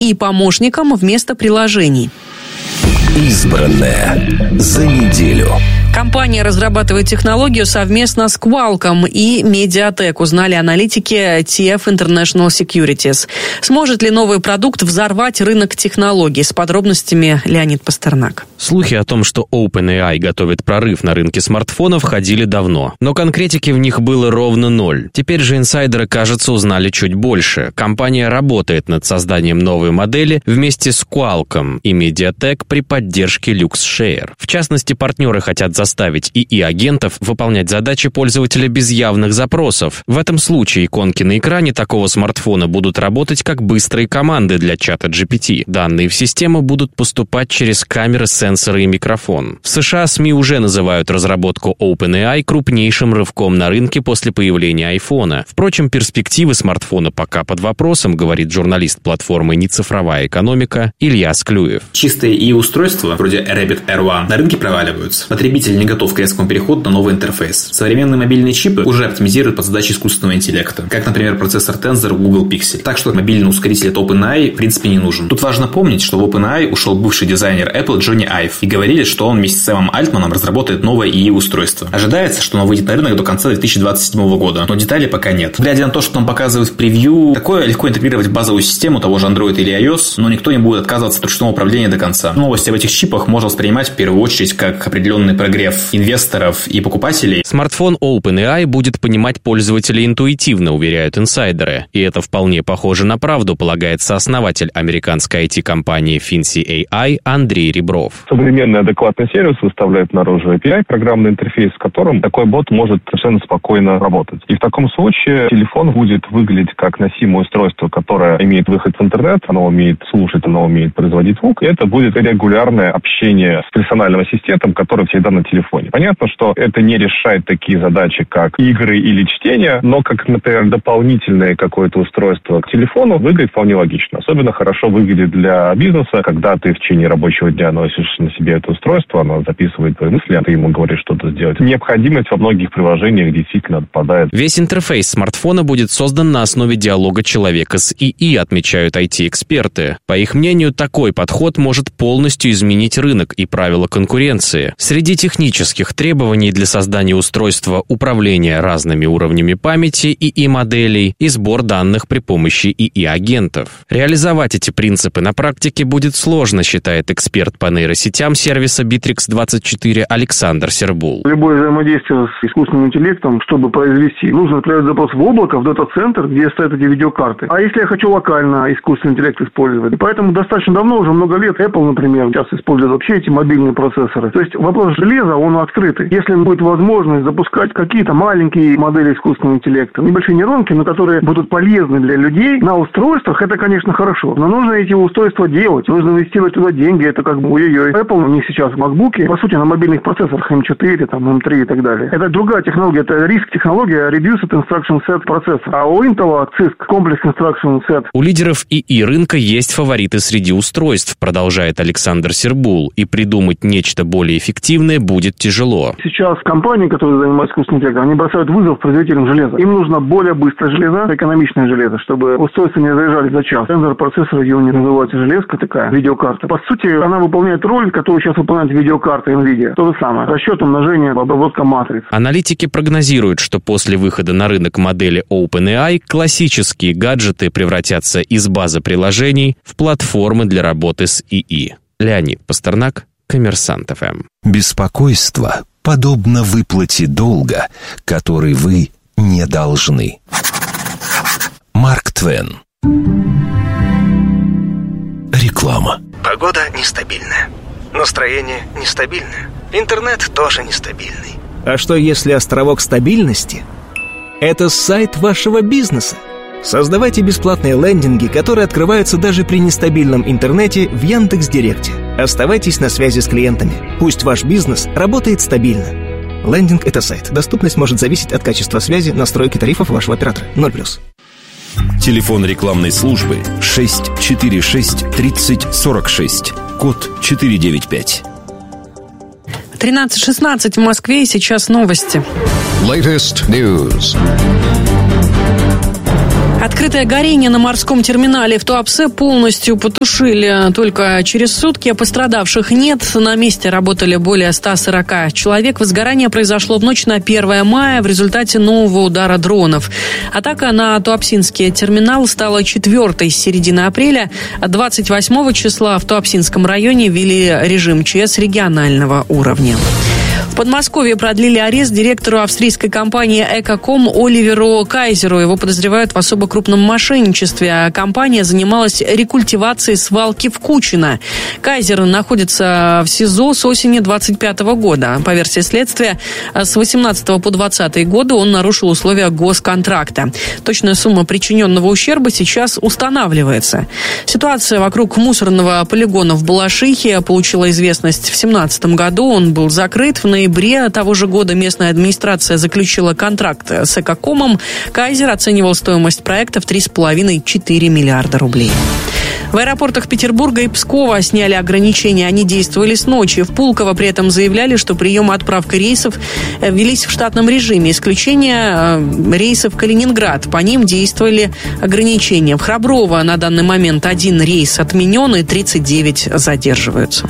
и помощником вместо приложений. Избранное за неделю. Компания разрабатывает технологию совместно с Qualcomm и Mediatek, узнали аналитики TF International Securities. Сможет ли новый продукт взорвать рынок технологий? С подробностями Леонид Пастернак. Слухи о том, что OpenAI готовит прорыв на рынке смартфонов, ходили давно. Но конкретики в них было ровно ноль. Теперь же инсайдеры, кажется, узнали чуть больше. Компания работает над созданием новой модели вместе с Qualcomm и Mediatek при поддержке LuxShare. В частности, партнеры хотят заставить ИИ-агентов выполнять задачи пользователя без явных запросов. В этом случае иконки на экране такого смартфона будут работать как быстрые команды для чата GPT. Данные в систему будут поступать через камеры, сенсоры и микрофон. В США СМИ уже называют разработку OpenAI крупнейшим рывком на рынке после появления айфона. Впрочем, перспективы смартфона пока под вопросом, говорит журналист платформы «Нецифровая экономика» Илья Склюев. Чистые ИИ-устройства, вроде Rabbit R1, на рынке проваливаются. Потребитель не готов к резкому переходу на новый интерфейс. Современные мобильные чипы уже оптимизируют под задачи искусственного интеллекта, как, например, процессор Tensor Google Pixel. Так что мобильный ускоритель от OpenAI в принципе не нужен. Тут важно помнить, что в OpenAI ушел бывший дизайнер Apple Джонни Айв, и говорили, что он вместе с Сэмом Альтманом разработает новое ИИ-устройство. Ожидается, что оно выйдет на рынок до конца 2027 года, но деталей пока нет. Глядя на то, что нам показывают в превью, такое легко интегрировать в базовую систему того же Android или iOS, но никто не будет отказываться от ручного управления до конца. Новости об этих чипах можно воспринимать в первую очередь как определенный прогрев инвесторов и покупателей. Смартфон OpenAI будет понимать пользователя интуитивно, уверяют инсайдеры. И это вполне похоже на правду, полагает сооснователь американской IT-компании Fincy AI Андрей Ребров. Современный адекватный сервис выставляет наружу API, программный интерфейс, с которым такой бот может совершенно спокойно работать. И в таком случае телефон будет выглядеть как носимое устройство, которое имеет выход в интернет, оно умеет слушать, оно умеет производить звук. И это будет регулярное общение с персональным ассистентом, который всегда на телефоне. Понятно, что это не решает такие задачи, как игры или чтение, но как, например, дополнительное какое-то устройство к телефону выглядит вполне логично. Особенно хорошо выглядит для бизнеса, когда ты в течение рабочего дня носишь на себе это устройство, оно записывает твои мысли, а ты ему говоришь что-то сделать. Необходимость во многих приложениях действительно отпадает. Весь интерфейс смартфона будет создан на основе диалога человека с ИИ, отмечают IT-эксперты. По их мнению, такой подход может полностью изменить рынок и правила конкуренции. Среди технических требований для создания устройства управления разными уровнями памяти ИИ-моделей и сбор данных при помощи ИИ-агентов. Реализовать эти принципы на практике будет сложно, считает эксперт по нейросетям сервиса Bittrex24 Александр Сербул. Любое взаимодействие с искусственным интеллектом, чтобы произвести, нужно отправить запрос в облако, в дата-центр, где стоят эти видеокарты. А если я хочу локально искусственный интеллект использовать? И поэтому достаточно давно, уже много лет, Apple, например, сейчас использует вообще эти мобильные процессоры. То есть вопрос железа, он открытый. Если будет возможность запускать какие-то маленькие модели искусственного интеллекта, небольшие нейронки, но которые будут полезны для людей на устройствах, это, конечно, хорошо. Но нужно эти устройства делать, нужно инвестировать туда деньги, это как бы ой-ой-ой. Apple, у них сейчас MacBook'и, по сути, на мобильных процессорах M4, там, M3 и так далее. Это другая технология, это RISC-технология, Reduced Instruction Set процессор. А у Intel CISC, Complex Instruction Set. У лидеров ИИ рынка есть фавориты среди устройств, продолжает Александр Сербул, и придумать нечто более эффективное будет тяжело. Сейчас компании, которые занимаются искусственным интеллектом, они бросают вызов производителям железа. Им нужно более быстрое железо, экономичное железо, чтобы устройства не заряжали за час. Тензор процессор, ее не называется железка такая, видеокарта. По сути, она выполняет роль, которую сейчас выполняет видеокарта NVIDIA. То же самое. Расчет, умножение, обработка матриц. Аналитики прогнозируют, что после выхода на рынок модели OpenAI классические гаджеты превратятся из базы приложений в платформы для работы с ИИ. Леонид Пастернак, Коммерсант ФМ. Беспокойство подобно выплате долга, который вы не должны. Марк Твен. Реклама. Погода нестабильная. Настроение нестабильное. Интернет тоже нестабильный. А что если островок стабильности – это сайт вашего бизнеса? Создавайте бесплатные лендинги, которые открываются даже при нестабильном интернете в Яндекс.Директе. Оставайтесь на связи с клиентами. Пусть ваш бизнес работает стабильно. Лендинг – это сайт. Доступность может зависеть от качества связи, настройки тарифов вашего оператора. 0+. Телефон рекламной службы 646 30 46. Код 495. 13:16 в Москве, и сейчас новости. Latest news. Открытое горение на морском терминале в Туапсе полностью потушили только через сутки. Пострадавших нет. На месте работали более 140 человек. Возгорание произошло в ночь на 1 мая в результате нового удара дронов. Атака на туапсинский терминал стала 4-й с середины апреля. 28 числа в Туапсинском районе ввели режим ЧС регионального уровня. В Подмосковье продлили арест директору австрийской компании «Экоком» Оливеру Кайзеру. Его подозревают в особо крупном мошенничестве. Компания занималась рекультивацией свалки в Кучино. Кайзер находится в СИЗО с осени 2025 года. По версии следствия, с 18 по 20 годы он нарушил условия госконтракта. Точная сумма причиненного ущерба сейчас устанавливается. Ситуация вокруг мусорного полигона в Балашихе получила известность в 2017 году. Он был закрыт. В ноябре того же года местная администрация заключила контракт с «Экокомом». Кайзер оценивал стоимость проекта в 3,5-4 миллиарда рублей. В аэропортах Петербурга и Пскова сняли ограничения. Они действовали с ночи. В Пулково при этом заявляли, что прием и отправка рейсов велись в штатном режиме. Исключение рейсов в Калининград. По ним действовали ограничения. В Храброво на данный момент 1 рейс отменен и 39 задерживаются.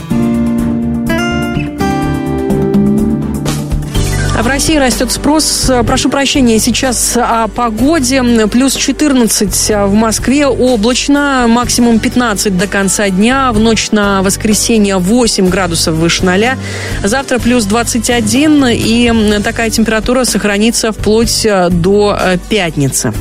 В России растет спрос. Прошу прощения, сейчас о погоде. Плюс 14 в Москве, облачно, максимум 15 до конца дня. В ночь на воскресенье 8 градусов выше 0. Завтра плюс 21, и такая температура сохранится вплоть до пятницы.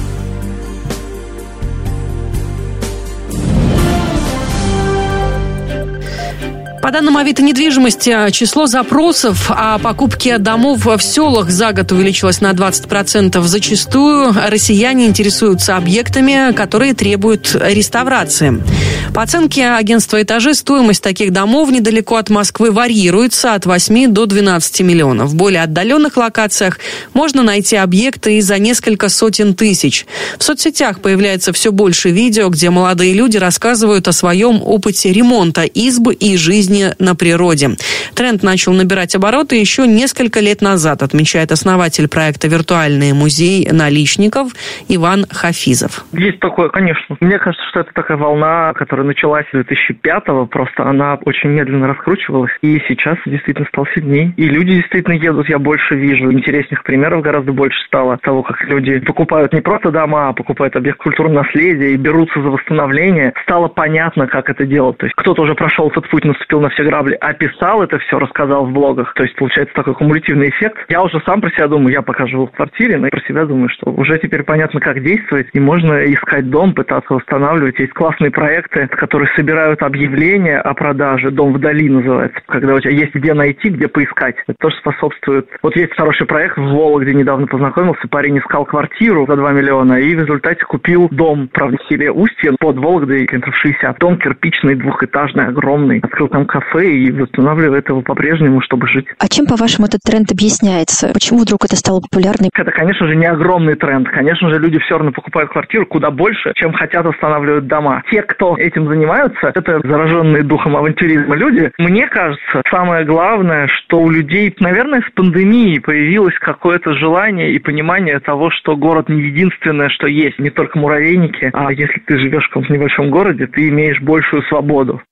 По данным Авито недвижимости, число запросов о покупке домов в селах за год увеличилось на 20%. Зачастую россияне интересуются объектами, которые требуют реставрации. По оценке агентства «Этажи», стоимость таких домов недалеко от Москвы варьируется от 8 до 12 миллионов. В более отдаленных локациях можно найти объекты и за несколько сотен тысяч. В соцсетях появляется все больше видео, где молодые люди рассказывают о своем опыте ремонта изб и жизни на природе. Тренд начал набирать обороты еще несколько лет назад, отмечает основатель проекта «Виртуальный музей наличников» Иван Хафизов. Есть такое, конечно. Мне кажется, что это такая волна, которая началась с 2005-го, просто она очень медленно раскручивалась, и сейчас действительно стал сильней. И люди действительно едут, я больше вижу. Интересных примеров гораздо больше стало того, как люди покупают не просто дома, а покупают объект культурного наследия и берутся за восстановление. Стало понятно, как это делать. То есть кто-то уже прошел этот путь, наступил на все грабли, описал это все, рассказал в блогах. То есть получается такой кумулятивный эффект. Я уже сам про себя думаю, я пока живу в квартире, но про себя думаю, что уже теперь понятно, как действовать, и можно искать дом, пытаться восстанавливать. Есть классные проекты, которые собирают объявления о продаже. «Дом вдали» называется. Когда у тебя есть где найти, где поискать. Это тоже способствует. Вот есть хороший проект в Вологде, недавно познакомился. Парень искал квартиру за 2 миллиона и в результате купил дом, правда, в селе Устье, под Вологдой, километров 60. Дом кирпичный, двухэтажный, огромный. Открыл там кафе и восстанавливает его по-прежнему, чтобы жить. А чем, по-вашему, этот тренд объясняется? Почему вдруг это стало популярным? Это, конечно же, не огромный тренд. Конечно же, люди все равно покупают квартиру куда больше, чем хотят восстанавливать дома. Те, кто этим занимаются, это зараженные духом авантюризма люди. Мне кажется, самое главное, что у людей, наверное, с пандемией появилось какое-то желание и понимание того, что город не единственное, что есть. Не только муравейники, а если ты живешь в каком-то небольшом городе, ты имеешь большую свободу.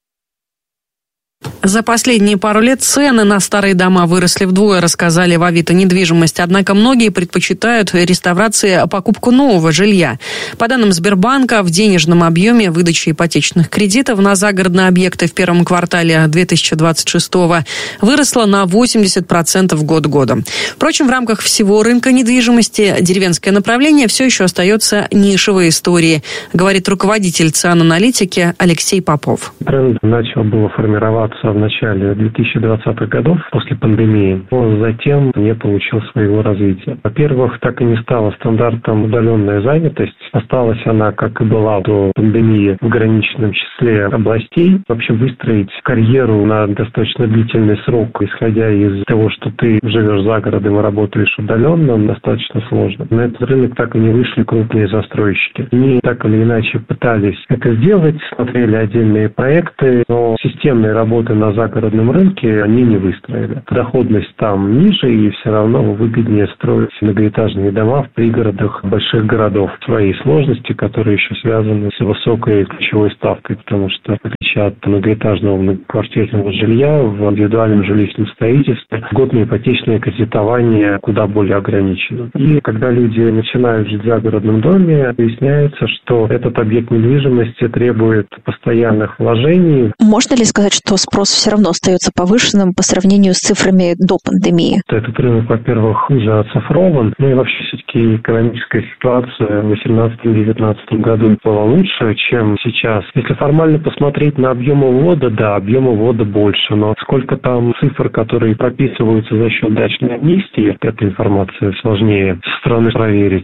За последние пару лет цены на старые дома выросли вдвое, рассказали в Авито недвижимость. Однако многие предпочитают реставрации покупку нового жилья. По данным Сбербанка, в денежном объеме выдачи ипотечных кредитов на загородные объекты в первом квартале 2026-го выросло на 80% год года. Впрочем, в рамках всего рынка недвижимости деревенское направление все еще остается нишевой историей, говорит руководитель ЦИАН-аналитики Алексей Попов. Тренд начал было формироваться в начале 2020-х годов, после пандемии, но затем не получил своего развития. Во-первых, так и не стала стандартом удаленная занятость. Осталась она, как и была до пандемии, в ограниченном числе областей. Вообще выстроить карьеру на достаточно длительный срок, исходя из того, что ты живешь за городом и работаешь удаленно, достаточно сложно. На этот рынок так и не вышли крупные застройщики. Они так или иначе пытались это сделать, смотрели отдельные проекты, но системной работы заводы на загородном рынке они не выстроили. Доходность там ниже, и все равно выгоднее строить многоэтажные дома в пригородах больших городов. Свои сложности, которые еще связаны с высокой ключевой ставкой, потому что, в отличие от многоэтажного многоквартирного жилья, в индивидуальном жилищном строительстве льготное ипотечное кредитование куда более ограничено. И когда люди начинают жить в загородном доме, выясняется, что этот объект недвижимости требует постоянных вложений. Можно ли сказать, что спрос все равно остается повышенным по сравнению с цифрами до пандемии? Этот рынок, во-первых, уже оцифрован, и вообще все-таки экономическая ситуация в 2018-2019 году была лучше, чем сейчас. Если формально посмотреть на объемы ввода, да, объемы ввода больше, но сколько там цифр, которые прописываются за счет дачной амнистии, эту информацию сложнее со стороны проверить.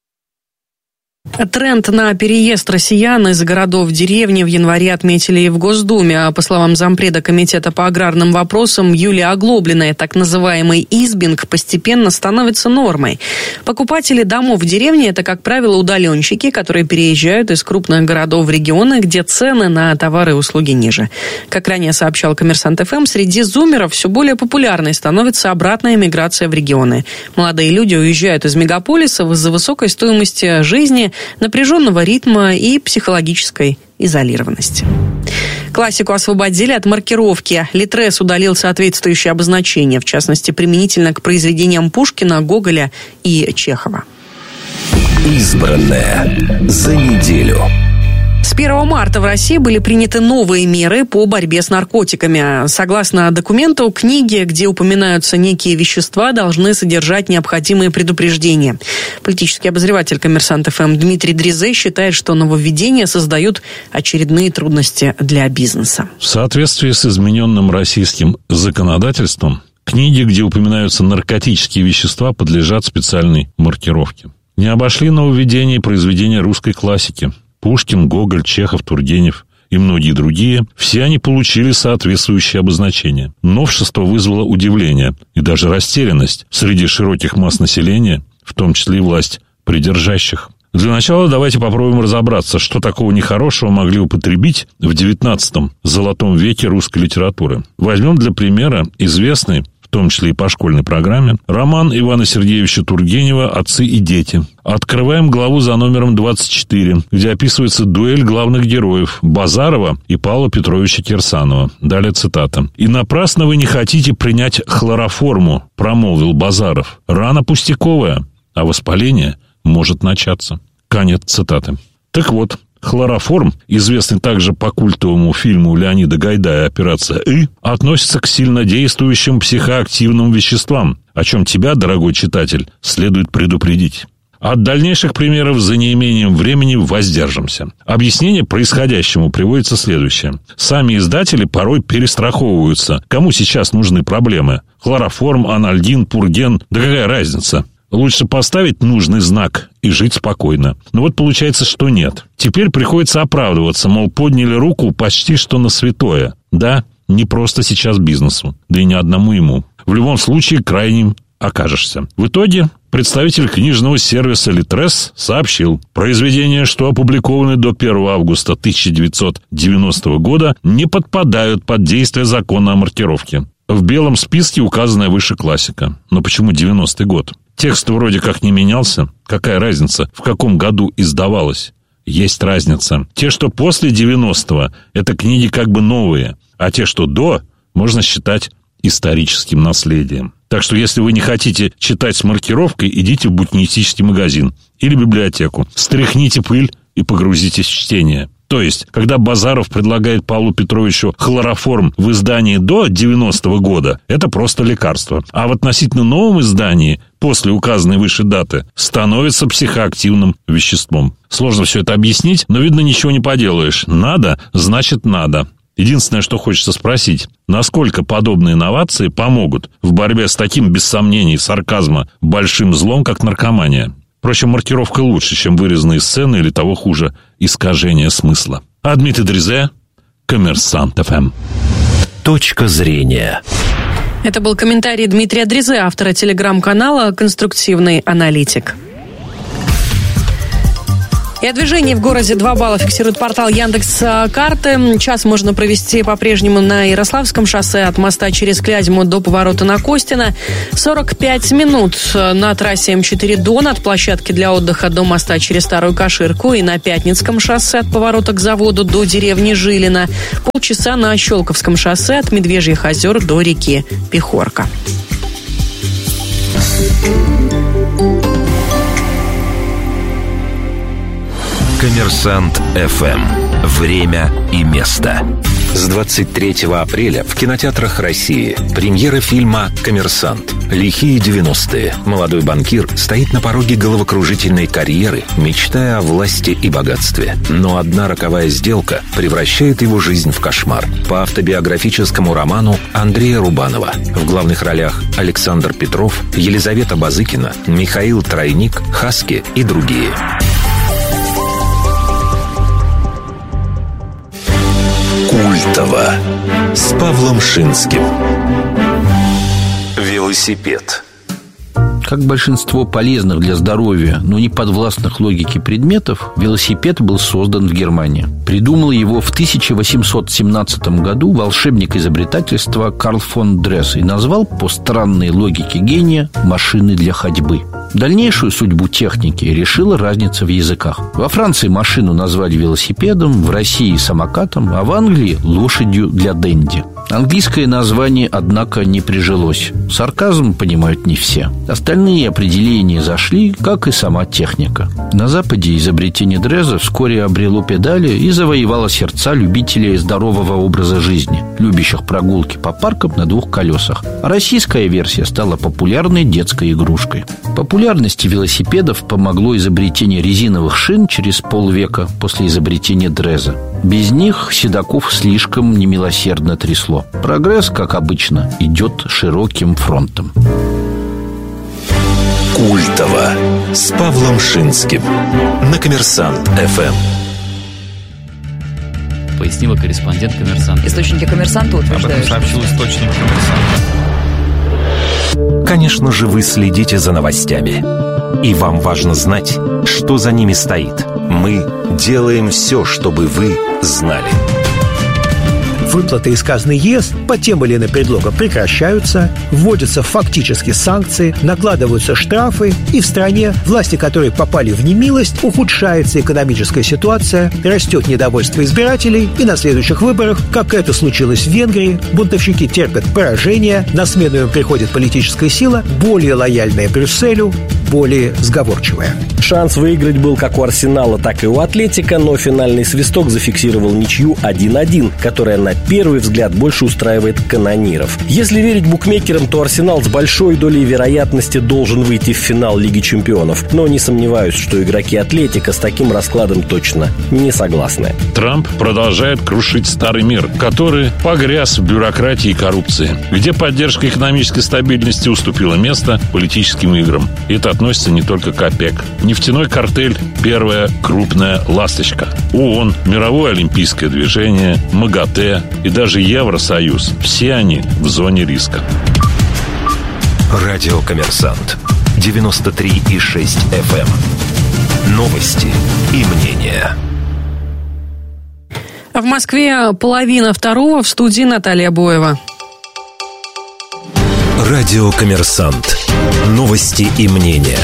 Тренд на переезд россиян из городов в деревни в январе отметили и в Госдуме. По словам зампреда Комитета по аграрным вопросам Юлии Оглоблиной, так называемый избинг постепенно становится нормой. Покупатели домов в деревне – это, как правило, удаленщики, которые переезжают из крупных городов в регионы, где цены на товары и услуги ниже. Как ранее сообщал Коммерсант ФМ, среди зумеров все более популярной становится обратная миграция в регионы. Молодые люди уезжают из мегаполисов из-за высокой стоимости жизни, напряженного ритма и психологической изолированности. Классику освободили от маркировки. Литрес удалил соответствующее обозначение, в частности, применительно к произведениям Пушкина, Гоголя и Чехова. Избранное за неделю. С 1 марта в России были приняты новые меры по борьбе с наркотиками. Согласно документу, книги, где упоминаются некие вещества, должны содержать необходимые предупреждения. Политический обозреватель «Коммерсант ФМ» Дмитрий Дризе считает, что нововведения создают очередные трудности для бизнеса. В соответствии с измененным российским законодательством, книги, где упоминаются наркотические вещества, подлежат специальной маркировке. Не обошли нововведения произведения русской классики. Пушкин, Гоголь, Чехов, Тургенев и многие другие, все они получили соответствующие обозначения. Новшество вызвало удивление и даже растерянность среди широких масс населения, в том числе и власть придержащих. Для начала давайте попробуем разобраться, что такого нехорошего могли употребить в XIX золотом веке русской литературы. Возьмем для примера известный, в том числе и по школьной программе, роман Ивана Сергеевича Тургенева «Отцы и дети». Открываем главу за номером 24, где описывается дуэль главных героев Базарова и Павла Петровича Кирсанова. Далее цитата. «И напрасно вы не хотите принять хлороформу, промолвил Базаров. Рана пустяковая, а воспаление может начаться». Конец цитаты. Так вот, хлороформ, известный также по культовому фильму Леонида Гайдая «Операция И», относится к сильнодействующим психоактивным веществам, о чем тебя, дорогой читатель, следует предупредить. От дальнейших примеров за неимением времени воздержимся. Объяснение происходящему приводится следующее. Сами издатели порой перестраховываются. Кому сейчас нужны проблемы? Хлороформ, анальгин, пурген, да какая разница? Лучше поставить нужный знак и жить спокойно. Но вот получается, что нет. Теперь приходится оправдываться, мол, подняли руку почти что на святое. Да, не просто сейчас бизнесу, да и не одному ему. В любом случае, крайним окажешься. В итоге представитель книжного сервиса «Литрес» сообщил, произведения, что опубликованы до 1 августа 1990 года, не подпадают под действие закона о маркировке. В белом списке указанная выше классика. Но почему 90-й год? Текст вроде как не менялся. Какая разница, в каком году издавалось? Есть разница. Те, что после 90-го, это книги как бы новые, а те, что до, можно считать историческим наследием. Так что, если вы не хотите читать с маркировкой, идите в букинистический магазин или библиотеку, стряхните пыль и погрузитесь в чтение. То есть, когда Базаров предлагает Павлу Петровичу хлороформ в издании до 90-го года, это просто лекарство. А в относительно новом издании, после указанной выше даты, становится психоактивным веществом. Сложно все это объяснить, но, видно, ничего не поделаешь. Надо, значит надо. Единственное, что хочется спросить, насколько подобные инновации помогут в борьбе с таким, без сомнений, сарказма, большим злом, как наркомания? Впрочем, маркировка лучше, чем вырезанные сцены или, того хуже, искажение смысла. А Дмитрий Дризе, «Коммерсант ФМ». Точка зрения. Это был комментарий Дмитрия Дризе, автора телеграм-канала «Конструктивный аналитик». И о движении в городе 2 балла фиксирует портал Яндекс.Карты. Час можно провести по-прежнему на Ярославском шоссе от моста через Клязьму до поворота на Костина. 45 минут на трассе М4 Дон от площадки для отдыха до моста через Старую Каширку и на Пятницком шоссе от поворота к заводу до деревни Жилина. Полчаса на Щелковском шоссе от Медвежьих озер до реки Пехорка. Коммерсант ФМ. Время и место. С 23 апреля в кинотеатрах России премьера фильма «Коммерсант». Лихие 90-е. Молодой банкир стоит на пороге головокружительной карьеры, мечтая о власти и богатстве. Но одна роковая сделка превращает его жизнь в кошмар. По автобиографическому роману Андрея Рубанова. В главных ролях Александр Петров, Елизавета Базыкина, Михаил Тройник, Хаски и другие. Культово с Павлом Шинским. Велосипед. Как большинство полезных для здоровья, но не подвластных логике предметов, велосипед был создан в Германии. Придумал его в 1817 году волшебник изобретательства Карл фон Дресс и назвал по странной логике гения машиной для ходьбы. Дальнейшую судьбу техники решила разница в языках. Во Франции машину назвали велосипедом, в России – самокатом, а в Англии – лошадью для денди. Английское название, однако, не прижилось. Сарказм понимают не все. Остальные определения зашли, как и сама техника. На Западе изобретение Дреза вскоре обрело педали и завоевало сердца любителей здорового образа жизни, любящих прогулки по паркам на 2 колесах. А российская версия стала популярной детской игрушкой. Популярности велосипедов помогло изобретение резиновых шин через полвека после изобретения Дреза. Без них седаков слишком немилосердно трясло. Прогресс, как обычно, идет широким фронтом. Культово с Павлом Шинским на Коммерсант ФМ. Пояснила корреспондент «Коммерсанта». Источники «Коммерсанта» утверждают. Об этом сообщил источник «Коммерсанта». Конечно же, вы следите за новостями. И вам важно знать, что за ними стоит. Мы делаем все, чтобы вы знали. Выплаты из казны ЕС по тем или иным предлогам прекращаются, вводятся фактически санкции, накладываются штрафы, и в стране, власти которой попали в немилость, ухудшается экономическая ситуация, растет недовольство избирателей, и на следующих выборах, как это случилось в Венгрии, бунтовщики терпят поражение, на смену им приходит политическая сила, более лояльная Брюсселю, более сговорчивая. Шанс выиграть был как у Арсенала, так и у Атлетико, но финальный свисток зафиксировал ничью 1-1, которая на первый взгляд больше устраивает канониров. Если верить букмекерам, то Арсенал с большой долей вероятности должен выйти в финал Лиги Чемпионов. Но не сомневаюсь, что игроки Атлетико с таким раскладом точно не согласны. Трамп продолжает крушить старый мир, который погряз в бюрократии и коррупции, где поддержка экономической стабильности уступила место политическим играм. И это относится не только к ОПЕК. Нефтяной картель – первая крупная ласточка. ООН, Мировое олимпийское движение, МАГАТЭ и даже Евросоюз – все они в зоне риска. Радио «Коммерсант» 93,6 FM. Новости и мнения. В Москве 1:30 в студии Наталья Боева. Радио «Коммерсант». Новости и мнения.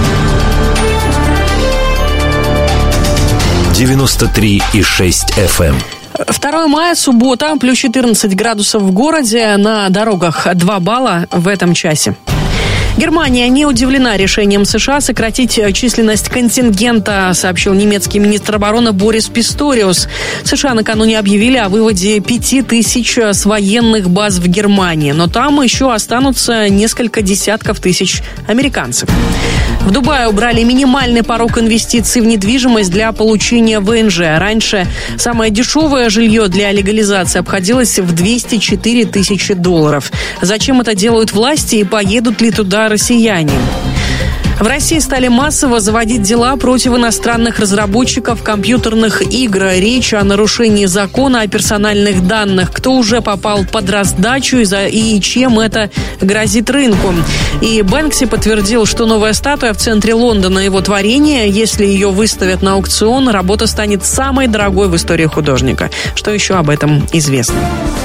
93,6 FM. 2 мая, суббота, плюс 14 градусов в городе, на дорогах 2 балла в этом часе. Германия не удивлена решением США сократить численность контингента, сообщил немецкий министр обороны Борис Писториус. США накануне объявили о выводе 5000 с военных баз в Германии, но там еще останутся несколько десятков тысяч американцев. В Дубае убрали минимальный порог инвестиций в недвижимость для получения ВНЖ. Раньше самое дешевое жилье для легализации обходилось в $204 тысячи. Зачем это делают власти и поедут ли туда россияне? В России стали массово заводить дела против иностранных разработчиков компьютерных игр. Речь о нарушении закона о персональных данных. Кто уже попал под раздачу и чем это грозит рынку. И Бэнкси подтвердил, что новая статуя в центре Лондона — его творение. Если ее выставят на аукцион, работа станет самой дорогой в истории художника. Что еще об этом известно?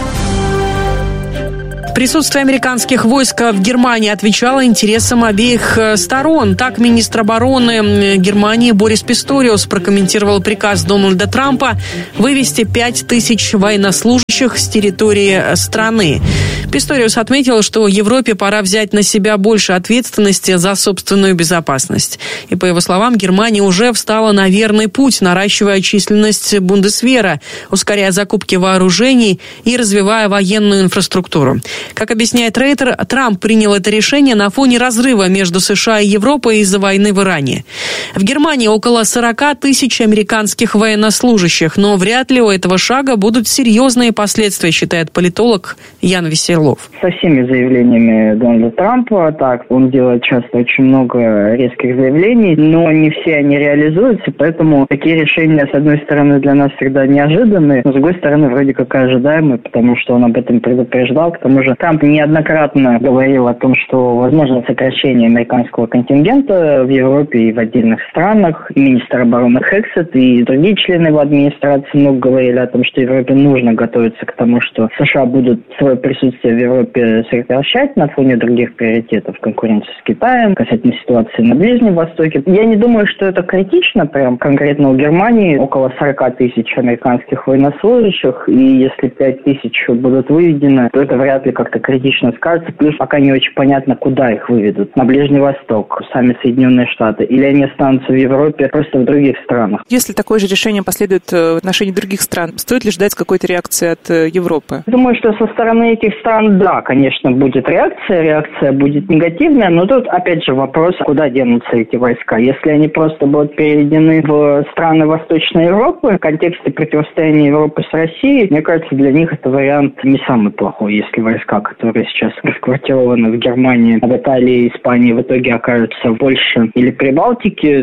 Присутствие американских войск в Германии отвечало интересам обеих сторон. Так министр обороны Германии Борис Писториус прокомментировал приказ Дональда Трампа вывести 5000 военнослужащих с территории страны. Писториус отметил, что Европе пора взять на себя больше ответственности за собственную безопасность. И, по его словам, Германия уже встала на верный путь, наращивая численность Бундесвера, ускоряя закупки вооружений и развивая военную инфраструктуру. Как объясняет Рейтер, Трамп принял это решение на фоне разрыва между США и Европой из-за войны в Иране. В Германии около 40 тысяч американских военнослужащих, но вряд ли у этого шага будут серьезные последствия, считает политолог Ян Веселов. Со всеми заявлениями Дональда Трампа, так, он делает часто очень много резких заявлений, но не все они реализуются, поэтому такие решения, с одной стороны, для нас всегда неожиданные, но с другой стороны, вроде как и ожидаемые, потому что он об этом предупреждал. К тому же Трамп неоднократно говорил о том, что возможно сокращение американского контингента в Европе и в отдельных странах. И министр обороны Хексет и другие члены его администрации много говорили о том, что Европе нужно готовиться к тому, что США будут свое присутствие в Европе сокращать на фоне других приоритетов, конкуренции с Китаем, касательно ситуации на Ближнем Востоке. Я не думаю, что это критично, прям конкретно у Германии около 40 тысяч американских военнослужащих, и если 5 тысяч будут выведены, то это вряд ли как-то критично скажется. Плюс пока не очень понятно, куда их выведут. На Ближний Восток, сами Соединенные Штаты, или они останутся в Европе, просто в других странах. Если такое же решение последует в отношении других стран, стоит ли ждать какой-то реакции от Европы? Думаю, что со стороны этих стран, да, конечно, будет реакция будет негативная, но тут, опять же, вопрос, куда денутся эти войска. Если они просто будут переведены в страны Восточной Европы, в контексте противостояния Европы с Россией, мне кажется, для них это вариант не самый плохой, если войска, которые сейчас расквартированы в Германии, в Италии и Испании, в итоге окажутся в Польше или Прибалтике.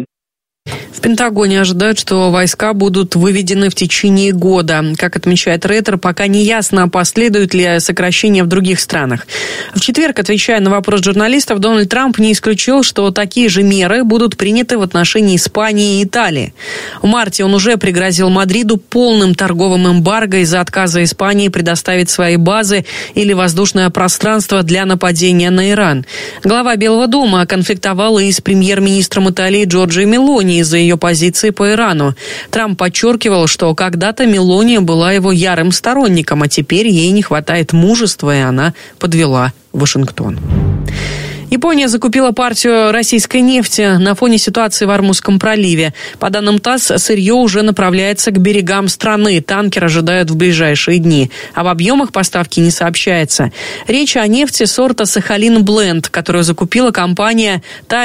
В Пентагоне ожидают, что войска будут выведены в течение года. Как отмечает Рейтер, пока не ясно, последует ли сокращение в других странах. В четверг, отвечая на вопрос журналистов, Дональд Трамп не исключил, что такие же меры будут приняты в отношении Испании и Италии. В марте он уже пригрозил Мадриду полным торговым эмбарго из-за отказа Испании предоставить свои базы или воздушное пространство для нападения на Иран. Глава Белого дома конфликтовал и с премьер-министром Италии Джорджией Мелони из-за ее позиции по Ирану. Трамп подчеркивал, что когда-то Мелони была его ярым сторонником, а теперь ей не хватает мужества, и она подвела Вашингтон. Япония закупила партию российской нефти на фоне ситуации в Ормузском проливе. По данным ТАСС, сырье уже направляется к берегам страны. Танкер ожидают в ближайшие дни. Об объемах поставки не сообщается. Речь о нефти сорта Сахалин Бленд, которую закупила компания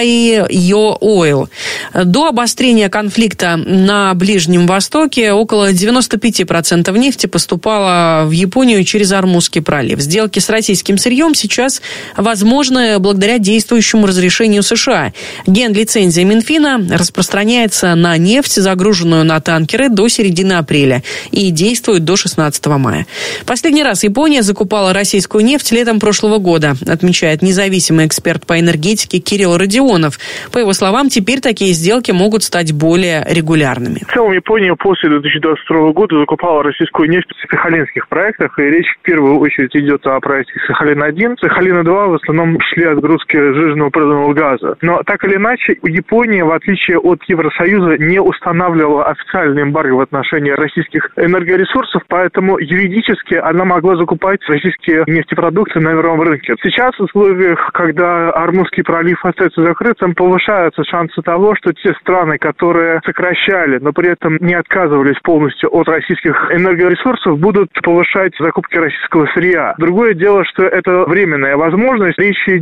Тайо Ойл. До обострения конфликта на Ближнем Востоке около 95% нефти поступало в Японию через Ормузский пролив. Сделки с российским сырьем сейчас возможны благодаря действующему разрешению США. Генлицензия Минфина распространяется на нефть, загруженную на танкеры, до середины апреля и действует до 16 мая. Последний раз Япония закупала российскую нефть летом прошлого года, отмечает независимый эксперт по энергетике Кирилл Родионов. По его словам, теперь такие сделки могут стать более регулярными. В целом Япония после 2022 года закупала российскую нефть в сахалинских проектах, и речь в первую очередь идет о проекте Сахалин-1. Сахалин-2 в основном шли отгрузки сжиженного природного газа. Но так или иначе, Япония, в отличие от Евросоюза, не устанавливала официальный эмбарго в отношении российских энергоресурсов, поэтому юридически она могла закупать российские нефтепродукты на мировом рынке. Сейчас в условиях, когда Ормузский пролив остается закрытым, повышаются шансы того, что те страны, которые сокращали, но при этом не отказывались полностью от российских энергоресурсов, будут повышать закупки российского сырья. Другое дело, что это временная возможность. Речь идет о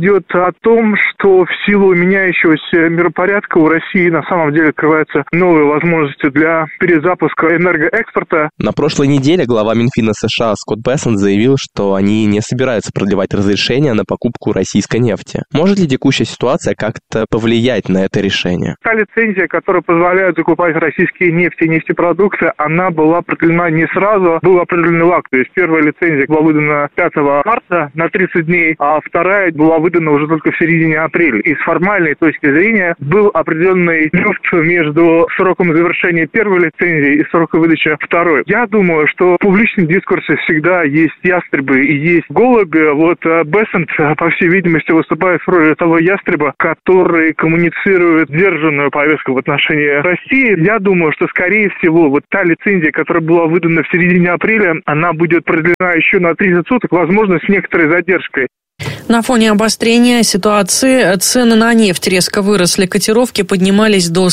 о том, что в силу меняющегося миропорядка у России на самом деле открываются новые возможности для перезапуска энергоэкспорта. На прошлой неделе глава Минфина США Скотт Бессент заявил, что они не собираются продлевать разрешение на покупку российской нефти. Может ли текущая ситуация как-то повлиять на это решение? Та лицензия, которая позволяет закупать российские нефти и нефтепродукты, она была продлена не сразу, был определенный лаг. То есть первая лицензия была выдана 5 марта на 30 дней, а вторая была выдана уже только в середине апреля. И с формальной точки зрения был определенный люфт между сроком завершения первой лицензии и сроком выдачи второй. Я думаю, что в публичном дискурсе всегда есть ястребы и есть голуби. Вот Бессент, по всей видимости, выступает в роли того ястреба, который коммуницирует сдержанную повестку в отношении России. Я думаю, что, скорее всего, вот та лицензия, которая была выдана в середине апреля, она будет продлена еще на 30 суток, возможно, с некоторой задержкой. На фоне обострения ситуации цены на нефть резко выросли. Котировки поднимались до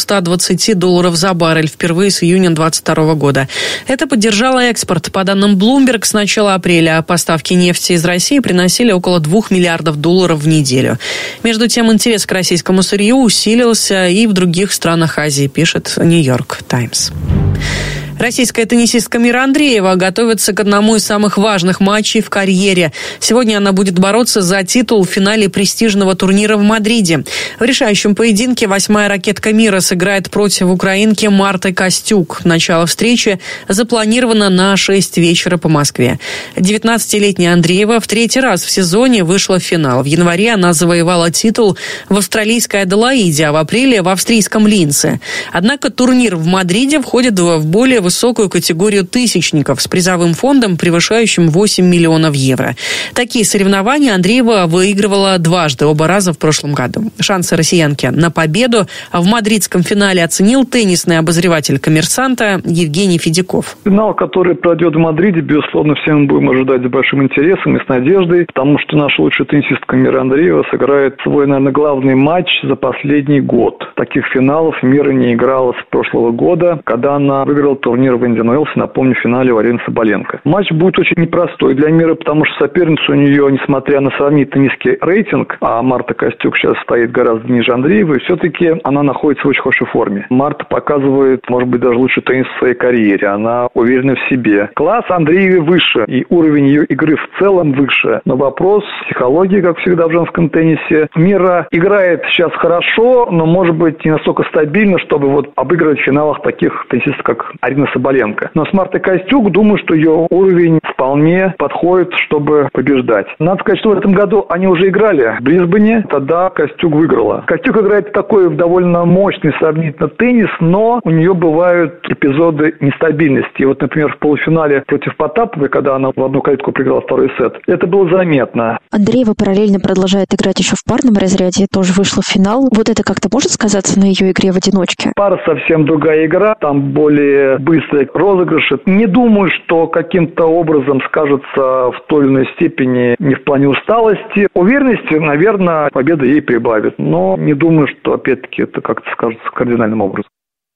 $120 за баррель впервые с июня 2022 года. Это поддержало экспорт. По данным Bloomberg, с начала апреля поставки нефти из России приносили около $2 миллиардов в неделю. Между тем, интерес к российскому сырью усилился и в других странах Азии, пишет Нью-Йорк Таймс. Российская теннисистка Мира Андреева готовится к одному из самых важных матчей в карьере. Сегодня она будет бороться за титул в финале престижного турнира в Мадриде. В решающем поединке 8-я ракетка мира сыграет против украинки Марты Костюк. Начало встречи запланировано на 6 вечера по Москве. 19-летняя Андреева в третий раз в сезоне вышла в финал. В январе она завоевала титул в австралийской Аделаиде, а в апреле в австрийском Линце. Однако турнир в Мадриде входит в более высокую категорию тысячников с призовым фондом, превышающим 8 миллионов евро. Такие соревнования Андреева выигрывала дважды, оба раза в прошлом году. Шансы россиянки на победу в мадридском финале оценил теннисный обозреватель «Коммерсанта» Евгений Федяков. Финал, который пройдет в Мадриде, безусловно, все мы будем ожидать с большим интересом и с надеждой, потому что наша лучшая теннисистка Мира Андреева сыграет свой, наверное, главный матч за последний год. Таких финалов Мира не играла с прошлого года, когда она выиграла турнир в Индиан Уэллсе, напомню, в финале у Арены Соболенко. Матч будет очень непростой для Мира, потому что соперница у нее, несмотря на сравнительно низкий рейтинг, а Марта Костюк сейчас стоит гораздо ниже Андреевой, все-таки она находится в очень хорошей форме. Марта показывает, может быть, даже лучший теннис в своей карьере. Она уверена в себе. Класс Андреевой выше, и уровень ее игры в целом выше. Но вопрос психологии, как всегда в женском теннисе. Мира играет сейчас хорошо, но, может быть, не настолько стабильно, чтобы вот обыгрывать в финалах таких теннисистов, как Арина Соболенко. Но с Мартой Костюк, думаю, что ее уровень вполне подходит, чтобы побеждать. Надо сказать, что в этом году они уже играли в Брисбене, тогда Костюк выиграла. Костюк играет такой довольно мощный сравнительно теннис, но у нее бывают эпизоды нестабильности. Вот, например, в полуфинале против Потаповой, когда она в одну калитку проиграла второй сет, это было заметно. Андреева параллельно продолжает играть еще в парном разряде, тоже вышла в финал. Вот это как-то может сказаться на ее игре в одиночке? Пара совсем другая игра, там более быстрые розыгрыши. Не думаю, что каким-то образом скажется в той или иной степени не в плане усталости. Уверенности, наверное, победа ей прибавит. Но не думаю, что, опять-таки, это как-то скажется кардинальным образом.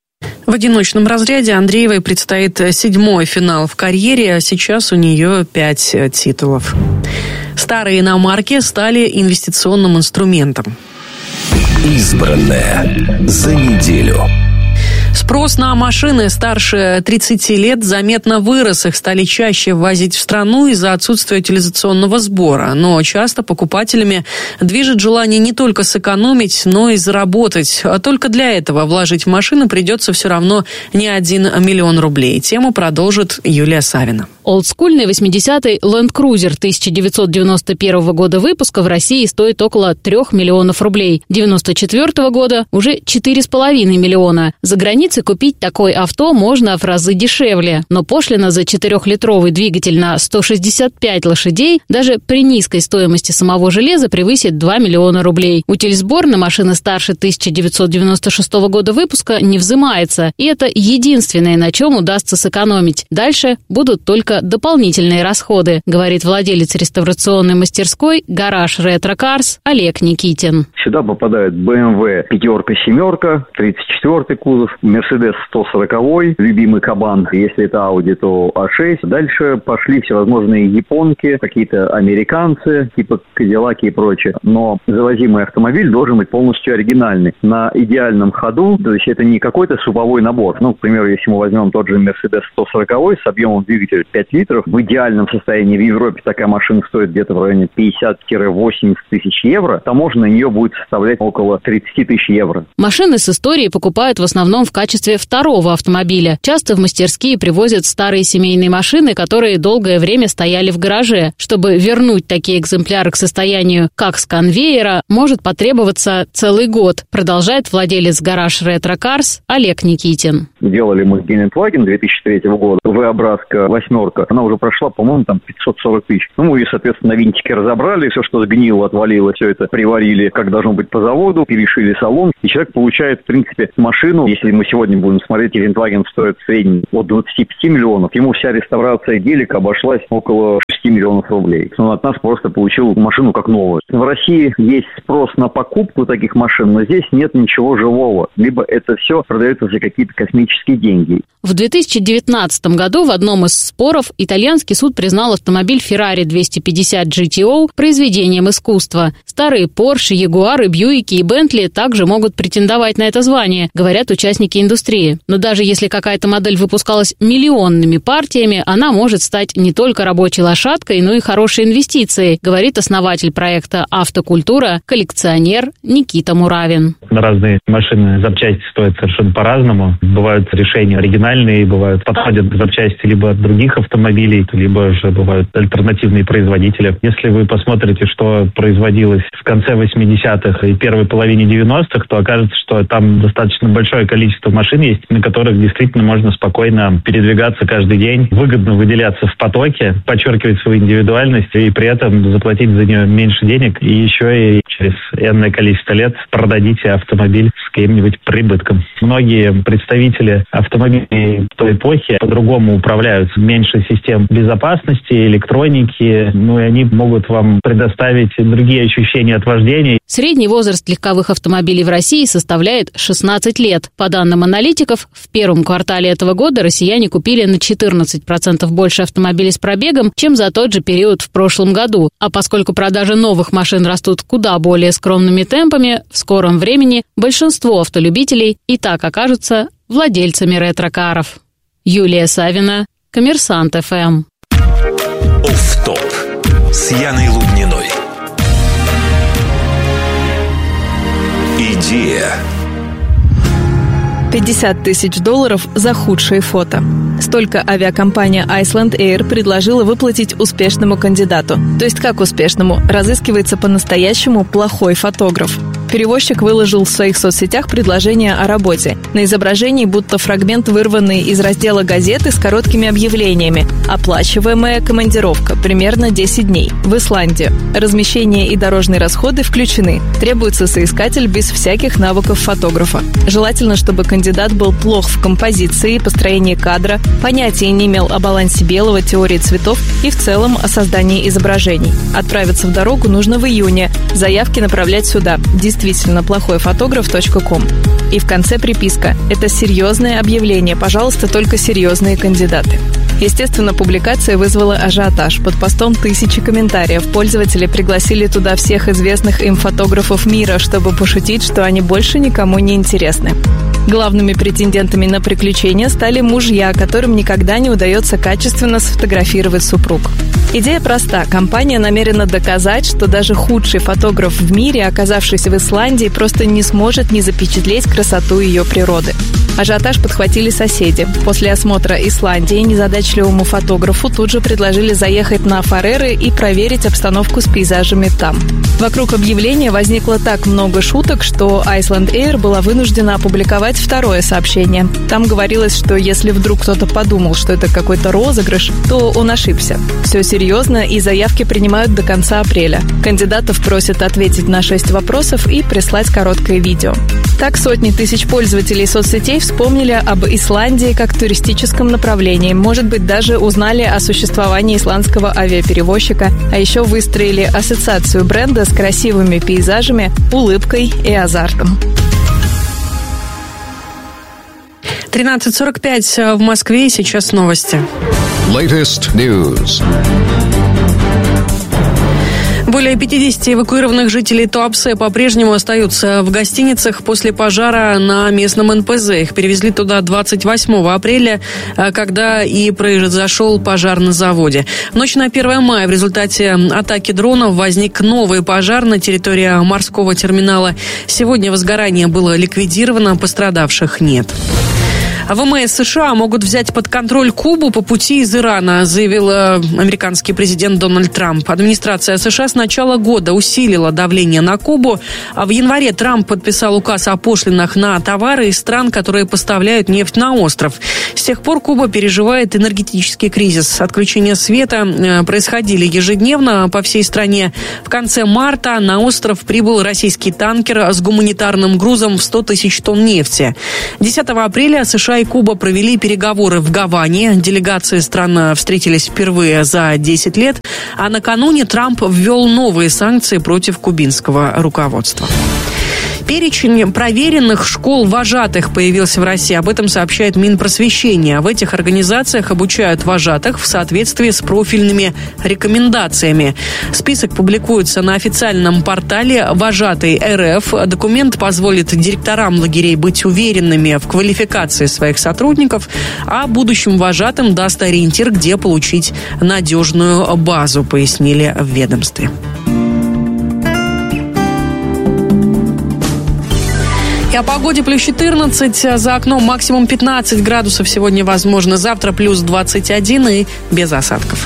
В одиночном разряде Андреевой предстоит 7-й финал в карьере, а сейчас у нее 5 титулов. Старые иномарки стали инвестиционным инструментом. Избранное за неделю. Спрос на машины старше 30 лет заметно вырос. Их стали чаще ввозить в страну из-за отсутствия утилизационного сбора. Но часто покупателями движет желание не только сэкономить, но и заработать. А только для этого вложить в машину придется все равно не 1 миллион рублей. Тему продолжит Юлия Савина. Олдскульный 80-й Land Cruiser 1991 года выпуска в России стоит около 3 миллионов рублей. 1994 года уже 4,5 миллиона. За границей купить такой авто можно в разы дешевле. Но пошлина за 4-литровый двигатель на 165 лошадей даже при низкой стоимости самого железа превысит 2 миллиона рублей. Утильсбор на машины старше 1996 года выпуска не взимается. И это единственное, на чем удастся сэкономить. Дальше будут только только дополнительные расходы, говорит владелец реставрационной мастерской «Гараж Ретро Карс» Олег Никитин. Сюда попадают BMW 5-семерка, 34-й кузов, Mercedes 140-й, любимый Кабан, если это Audi, то A6. Дальше пошли всевозможные японки, какие-то американцы, типа Кадиллаки и прочее. Но завозимый автомобиль должен быть полностью оригинальный, на идеальном ходу, то есть это не какой-то суповой набор. Ну, к примеру, если мы возьмем тот же Mercedes 140 с объемом двигателя 5 литров, в идеальном состоянии в Европе такая машина стоит где-то в районе 50-80 тысяч евро, таможня на нее будет составлять около 30 тысяч евро. Машины с историей покупают в основном в качестве второго автомобиля. Часто в мастерские привозят старые семейные машины, которые долгое время стояли в гараже. Чтобы вернуть такие экземпляры к состоянию, как с конвейера, может потребоваться целый год, продолжает владелец «Гараж Ретро Карс» Олег Никитин. Делали мы Гелендваген 2003 года, V-образка 8-ка, она уже прошла, по-моему, там 540 тысяч. Ну, мы ее, соответственно, на винтики разобрали, все, что сгнило, отвалило, все это приварили, как должно быть по заводу, перешили салон, и человек получает, в принципе, машину. Если мы сегодня будем смотреть, Гелендваген стоит в среднем от 25 миллионов, ему вся реставрация гелика обошлась около 6 миллионов рублей. Он от нас просто получил машину как новую. В России есть спрос на покупку таких машин, но здесь нет ничего живого. Либо это все продается за какие-то космические деньги. В 2019 году в одном из споров итальянский суд признал автомобиль Ferrari 250 GTO произведением искусства. Старые Porsche, Jaguar, Бьюики и Bentley также могут претендовать на это звание, говорят участники индустрии. Но даже если какая-то модель выпускалась миллионными партиями, она может стать не только рабочей лошадкой, но и хорошей инвестицией, говорит основатель проекта «Автокультура», коллекционер Никита Муравин. Разные машины, запчасти стоят совершенно по-разному. Бывают решения оригинальные, бывают подходят запчасти либо от других автомобилей, либо же бывают альтернативные производители. Если вы посмотрите, что производилось в конце 80-х и первой половине 90-х, то окажется, что там достаточно большое количество машин есть, на которых действительно можно спокойно передвигаться каждый день, выгодно выделяться в потоке, подчеркивать свою индивидуальность и при этом заплатить за нее меньше денег, и еще и через энное количество лет продадите автомобиль с каким-нибудь прибытком. Многие представители автомобилей той эпохи по-другому управляются. Меньше систем безопасности, электроники, и они могут вам предоставить другие ощущения от вождения. Средний возраст легковых автомобилей в России составляет 16 лет. По данным аналитиков, в первом квартале этого года россияне купили на 14% больше автомобилей с пробегом, чем за тот же период в прошлом году. А поскольку продажи новых машин растут куда более скромными темпами, в скором времени большинство автолюбителей и так окажутся владельцами ретро-каров. Юлия Савина, Коммерсант ФМ. Офф-топ с Яной Лубниной. Идея. $50 тысяч за худшие фото. Столько авиакомпания Iceland Air предложила выплатить успешному кандидату. То есть как успешному? Разыскивается по-настоящему плохой фотограф. Перевозчик выложил в своих соцсетях предложение о работе. На изображении будто фрагмент, вырванный из раздела газеты с короткими объявлениями. Оплачиваемая командировка, примерно 10 дней, в Исландию. Размещение и дорожные расходы включены. Требуется соискатель без всяких навыков фотографа. Желательно, чтобы кандидат был плох в композиции, построении кадра, понятия не имел о балансе белого, теории цветов и в целом о создании изображений. Отправиться в дорогу нужно в июне. Заявки направлять сюда. Действительно плохой фотограф.ком. И в конце приписка. Это серьезное объявление. Пожалуйста, только серьезные кандидаты. Естественно, публикация вызвала ажиотаж. Под постом тысячи комментариев. Пользователи пригласили туда всех известных им фотографов мира, чтобы пошутить, что они больше никому не интересны. Главными претендентами на приключения стали мужья, которым никогда не удается качественно сфотографировать супруг. Идея проста. Компания намерена доказать, что даже худший фотограф в мире, оказавшийся в Исландии, просто не сможет не запечатлеть красоту ее природы. Ажиотаж подхватили соседи. После осмотра Исландии незадачливому фотографу тут же предложили заехать на Фареры и проверить обстановку с пейзажами там. Вокруг объявления возникло так много шуток, что Iceland Air была вынуждена опубликовать второе сообщение. Там говорилось, что если вдруг кто-то подумал, что это какой-то розыгрыш, то он ошибся. Все серьезно, и заявки принимают до конца апреля. Кандидатов просят ответить на 6 вопросов и прислать короткое видео. Так сотни тысяч пользователей соцсетей вспомнили об Исландии как туристическом направлении. Может быть, даже узнали о существовании исландского авиаперевозчика, а еще выстроили ассоциацию бренда с красивыми пейзажами, улыбкой и азартом. 13:45 в Москве, сейчас новости. Latest news. Более 50 эвакуированных жителей Туапсе по-прежнему остаются в гостиницах после пожара на местном НПЗ. Их перевезли туда 28 апреля, когда и произошел пожар на заводе. В ночь на 1 мая в результате атаки дронов возник новый пожар на территории морского терминала. Сегодня возгорание было ликвидировано, пострадавших нет. ВМС США могут взять под контроль Кубу по пути из Ирана, заявил американский президент Дональд Трамп. Администрация США с начала года усилила давление на Кубу. А в январе Трамп подписал указ о пошлинах на товары из стран, которые поставляют нефть на остров. С тех пор Куба переживает энергетический кризис. Отключения света происходили ежедневно по всей стране. В конце марта на остров прибыл российский танкер с гуманитарным грузом в 100 тысяч тонн нефти. 10 апреля США и Куба провели переговоры в Гаване. Делегации стран встретились впервые за 10 лет. А накануне Трамп ввел новые санкции против кубинского руководства. Перечень проверенных школ-вожатых появился в России. Об этом сообщает Минпросвещение. В этих организациях обучают вожатых в соответствии с профильными рекомендациями. Список публикуется на официальном портале «Вожатый РФ». Документ позволит директорам лагерей быть уверенными в квалификации своих сотрудников, а будущим вожатым даст ориентир, где получить надежную базу, пояснили в ведомстве. И о погоде: плюс 14, за окном максимум 15 градусов сегодня возможно. Завтра плюс 21 и без осадков.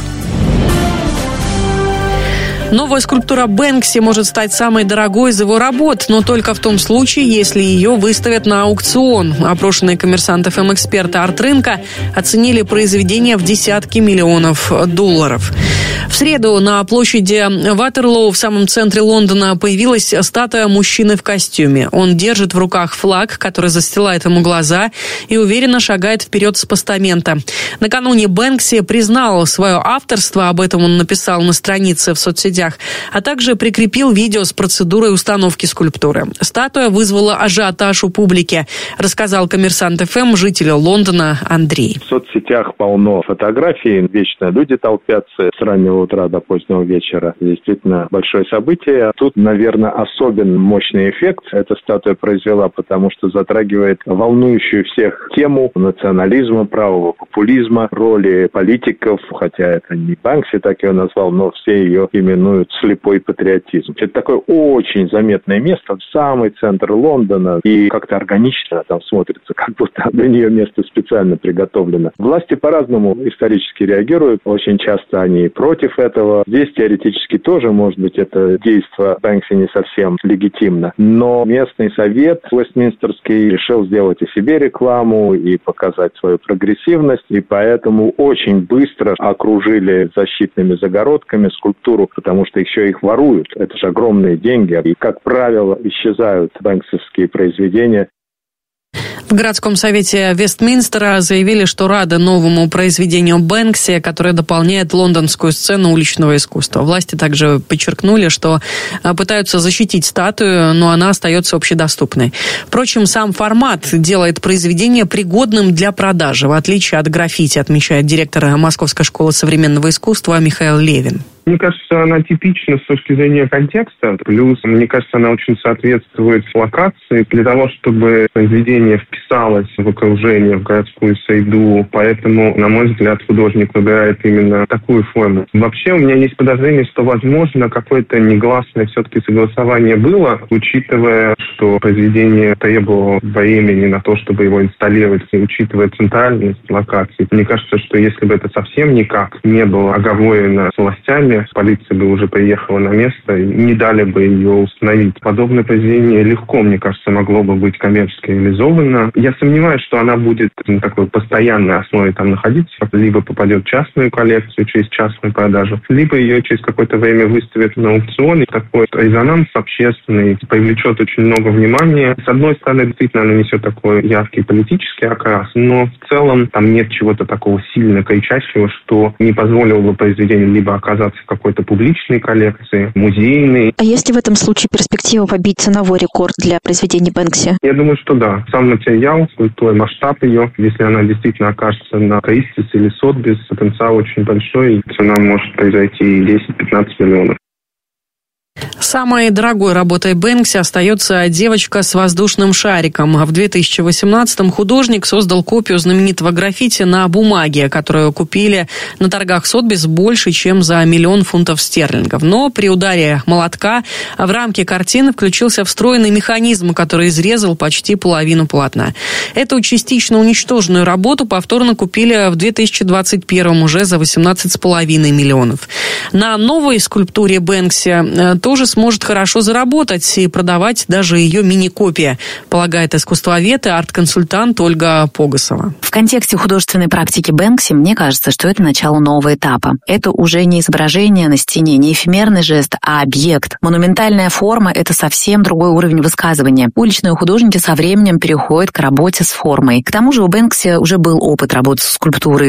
Новая скульптура Бэнкси может стать самой дорогой из его работ, но только в том случае, если ее выставят на аукцион. Опрошенные «Коммерсант ФМ» эксперты арт-рынка оценили произведение в десятки миллионов долларов. В среду на площади Ватерлоу в самом центре Лондона появилась статуя мужчины в костюме. Он держит в руках флаг, который застилает ему глаза, и уверенно шагает вперед с постамента. Накануне Бэнкси признал свое авторство, об этом он написал на странице в соцсетях, а также прикрепил видео с процедурой установки скульптуры. Статуя вызвала ажиотаж у публики, рассказал «Коммерсант ФМ» житель Лондона Андрей. В соцсетях полно фотографий, вечно люди толпятся с раннего утра до позднего вечера. Действительно большое событие. Тут, наверное, особенно мощный эффект эта статуя произвела, потому что затрагивает волнующую всех тему национализма, правого популизма, роли политиков, хотя это не Бэнкси так ее назвал, но все ее именуют слепой патриотизм. Это такое очень заметное место, самый центр Лондона, и как-то органично там смотрится, как будто для нее место специально приготовлено. Власти по-разному исторически реагируют, очень часто они против этого. Здесь теоретически тоже, может быть, это действие Бэнкси не совсем легитимно, но местный совет Вестминстерский решил сделать и себе рекламу, и показать свою прогрессивность, и поэтому очень быстро окружили защитными загородками скульптуру, потому что еще их воруют. Это же огромные деньги, и, как правило, исчезают бэнксовские произведения. В городском совете Вестминстера заявили, что рады новому произведению Бэнкси, которое дополняет лондонскую сцену уличного искусства. Власти также подчеркнули, что пытаются защитить статую, но она остается общедоступной. Впрочем, сам формат делает произведение пригодным для продажи, в отличие от граффити, отмечает директор Московской школы современного искусства Михаил Левин. Мне кажется, она типична с точки зрения контекста. Плюс, мне кажется, она очень соответствует локации для того, чтобы произведение вписалось в окружение, в городскую среду. Поэтому, на мой взгляд, художник выбирает именно такую форму. Вообще, у меня есть подозрение, что, возможно, какое-то негласное все-таки согласование было, учитывая, что произведение требовало времени на то, чтобы его инсталлировать, и учитывая центральность локации. Мне кажется, что если бы это совсем никак не было оговорено с властями, установили, полиция бы уже приехала на место и не дали бы ее установить. Подобное произведение легко, мне кажется, могло бы быть коммерчески реализовано. Я сомневаюсь, что она будет на такой постоянной основе там находиться, либо попадет в частную коллекцию через частную продажу, либо ее через какое-то время выставят на аукцион, и такой резонанс общественный привлечет очень много внимания. С одной стороны, действительно, она несет такой яркий политический окрас, но в целом там нет чего-то такого сильно кричащего, что не позволило бы произведению либо оказаться в какой-то публичной коллекции, музейной. А есть ли в этом случае перспектива побить ценовой рекорд для произведений Бэнкси? Я думаю, что да. Сам материал, скульптура, масштаб ее, если она действительно окажется на Кристис или Сотбис, потенциал очень большой, и цена может произойти 10-15 миллионов. Самой дорогой работой Бэнкси остается «Девочка с воздушным шариком». В 2018-м художник создал копию знаменитого граффити на бумаге, которую купили на торгах Сотбис больше, чем за 1 000 000 фунтов стерлингов. Но при ударе молотка в рамке картины включился встроенный механизм, который изрезал почти половину полотна. Эту частично уничтоженную работу повторно купили в 2021-м уже за 18,5 миллионов. На новой скульптуре Бэнкси тоже сможет хорошо заработать и продавать даже ее мини-копия, полагает искусствовед и арт-консультант Ольга Погосова. В контексте художественной практики Бэнкси мне кажется, что это начало нового этапа. Это уже не изображение на стене, не эфемерный жест, а объект. Монументальная форма – это совсем другой уровень высказывания. Уличные художники со временем переходят к работе с формой. К тому же у Бэнкси уже был опыт работы с скульптурой. В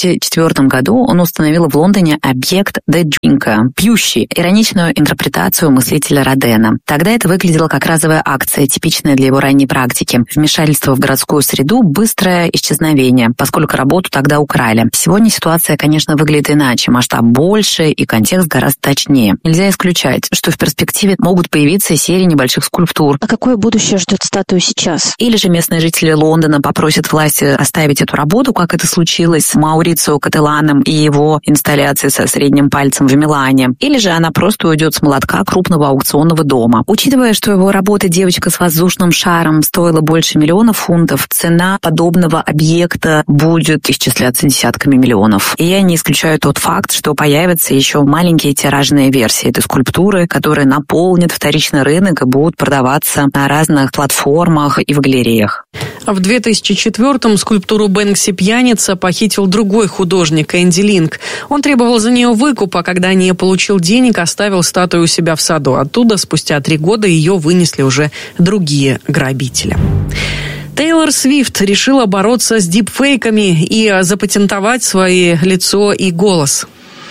2004 году он установил в Лондоне объект «The Drinker» – пьющий, ироничную интерпретацию мыслителя Родена. Тогда это выглядело как разовая акция, типичная для его ранней практики. Вмешательство в городскую среду, быстрое исчезновение, поскольку работу тогда украли. Сегодня ситуация, конечно, выглядит иначе. Масштаб больше и контекст гораздо точнее. Нельзя исключать, что в перспективе могут появиться серии небольших скульптур. А какое будущее ждет статую сейчас? Или же местные жители Лондона попросят власти оставить эту работу, как это случилось с Маурицио Кателланом и его инсталляцией со средним пальцем в Милане. Или же она просто уйдет с молотка крупного аукционного дома. Учитывая, что его работа «Девочка с воздушным шаром» стоила больше 1 000 000 фунтов, цена подобного объекта будет исчисляться десятками миллионов. И я не исключаю тот факт, что появятся еще маленькие тиражные версии этой скульптуры, которые наполнят вторичный рынок и будут продаваться на разных платформах и в галереях. В 2004-м скульптуру Бэнкси «Пьяница» похитил другой художник Энди Линк. Он требовал за нее выкупа, когда не получил денег, оставил статую у себя в саду. Оттуда спустя 3 года ее вынесли уже другие грабители. Тейлор Свифт решила бороться с дипфейками и запатентовать свое лицо и голос.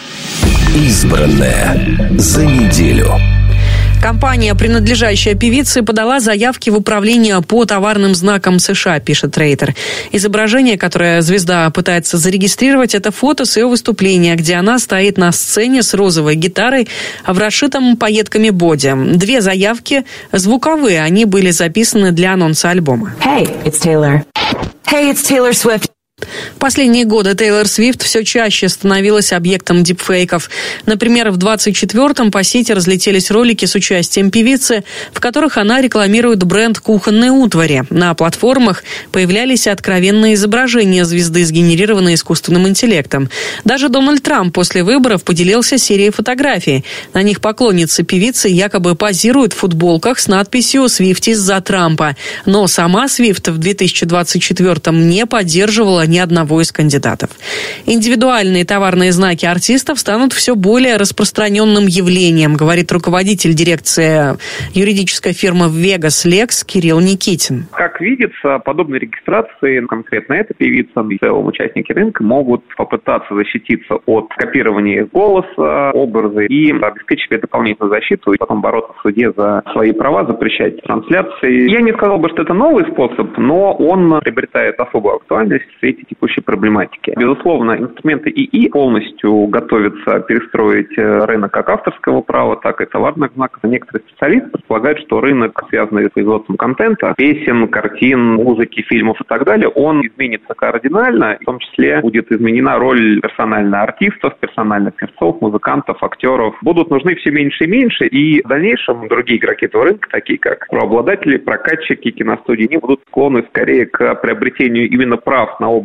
Избранное за неделю. Компания, принадлежащая певице, подала заявки в управление по товарным знакам США, пишет Рейтер. Изображение, которое звезда пытается зарегистрировать, это фото с ее выступления, где она стоит на сцене с розовой гитарой в расшитом пайетками боди. 2 заявки звуковые, они были записаны для анонса альбома. Hey, it's Taylor. Hey, it's Taylor Swift. В последние годы Тейлор Свифт все чаще становилась объектом дипфейков. Например, в 24-м по сети разлетелись ролики с участием певицы, в которых она рекламирует бренд кухонной утвари. На платформах появлялись откровенные изображения звезды, сгенерированные искусственным интеллектом. Даже Дональд Трамп после выборов поделился серией фотографий. На них поклонницы певицы якобы позируют в футболках с надписью «Свифтис за Трампа». Но сама Свифт в 2024-м не поддерживала ни одного из кандидатов. Индивидуальные товарные знаки артистов станут все более распространенным явлением, говорит руководитель дирекции юридической фирмы Vegas Lex Кирилл Никитин. Как видится, подобные регистрации, конкретно эта певица и в целом участники рынка могут попытаться защититься от копирования голоса, образа и обеспечить себе дополнительную защиту и потом бороться в суде за свои права, запрещать трансляции. Я не сказал бы, что это новый способ, но он приобретает особую актуальность в свете текущей проблематики. Безусловно, инструменты ИИ полностью готовятся перестроить рынок как авторского права, так и товарных знаков. Некоторые специалисты предполагают, что рынок, связанный с производством контента, песен, картин, музыки, фильмов и так далее, он изменится кардинально. В том числе будет изменена роль персональных артистов, персональных певцов, музыкантов, актеров. Будут нужны все меньше и меньше, и в дальнейшем другие игроки этого рынка, такие как правообладатели, прокатчики, киностудии, они будут склонны скорее к приобретению именно прав на образ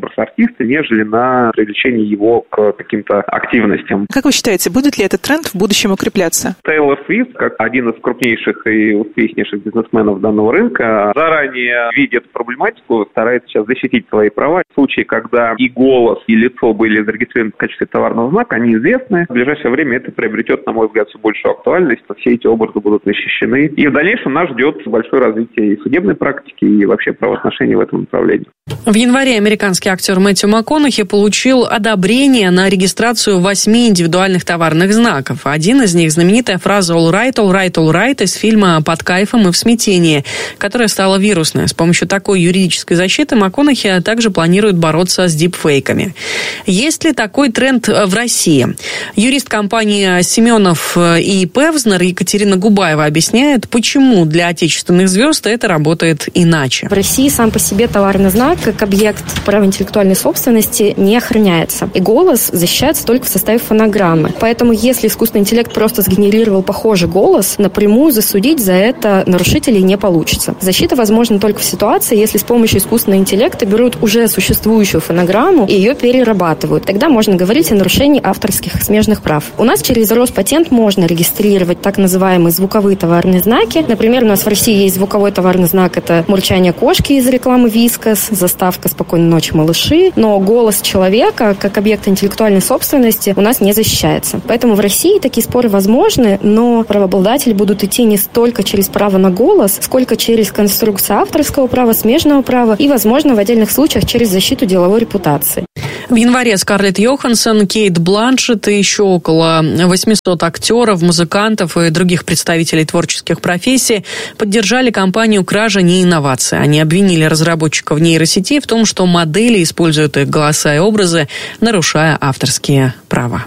образ артиста, нежели на привлечение его к каким-то активностям. Как вы считаете, будет ли этот тренд в будущем укрепляться? Тейлор Свифт, как один из крупнейших и успешнейших бизнесменов данного рынка, заранее видя эту проблематику, старается сейчас защитить свои права. В случае, когда и голос, и лицо были зарегистрированы в качестве товарного знака, они известны. В ближайшее время это приобретет, на мой взгляд, все большую актуальность. Все эти образы будут защищены. И в дальнейшем нас ждет большое развитие и судебной практики, и вообще правоотношений в этом направлении. В январе американский актер Мэтью МакКонахи получил одобрение на регистрацию 8 индивидуальных товарных знаков. Один из них – знаменитая фраза «all right, all right, all right» из фильма «Под кайфом и в смятении», которая стала вирусной. С помощью такой юридической защиты МакКонахи также планирует бороться с дипфейками. Есть ли такой тренд в России? Юрист компании «Семенов и Певзнер» Екатерина Губаева объясняет, почему для отечественных звезд это работает иначе. В России сам по себе товарный знак как объект права интеллектуальной собственности не охраняется. И голос защищается только в составе фонограммы. Поэтому если искусственный интеллект просто сгенерировал похожий голос, напрямую засудить за это нарушителей не получится. Защита возможна только в ситуации, если с помощью искусственного интеллекта берут уже существующую фонограмму и ее перерабатывают. Тогда можно говорить о нарушении авторских и смежных прав. У нас через Роспатент можно регистрировать так называемые звуковые товарные знаки. Например, у нас в России есть звуковой товарный знак, это мурчание кошки из рекламы Вискас, заставка «Спокойной ночи, малыши», но голос человека, как объект интеллектуальной собственности, у нас не защищается. Поэтому в России такие споры возможны, но правообладатели будут идти не столько через право на голос, сколько через конструкцию авторского права, смежного права и, возможно, в отдельных случаях через защиту деловой репутации. В январе Скарлетт Йоханссон, Кейт Бланшетт и еще около 800 актеров, музыкантов и других представителей творческих профессий поддержали кампанию «Кража не инновация». Они обвинили разработчиков нейросети в том, что модели используют их голоса и образы, нарушая авторские права.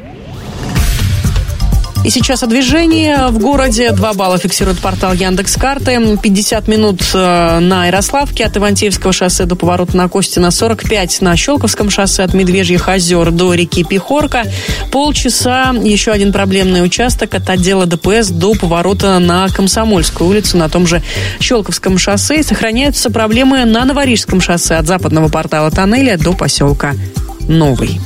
И сейчас о движении в городе. 2 балла фиксирует портал Яндекс.Карты. 50 минут на Ярославке от Ивантеевского шоссе до поворота на Костина. 45 на Щелковском шоссе от Медвежьих озер до реки Пихорка. Полчаса еще один проблемный участок от отдела ДПС до поворота на Комсомольскую улицу на том же Щелковском шоссе. И сохраняются проблемы на Новорижском шоссе от западного портала тоннеля до поселка Новый.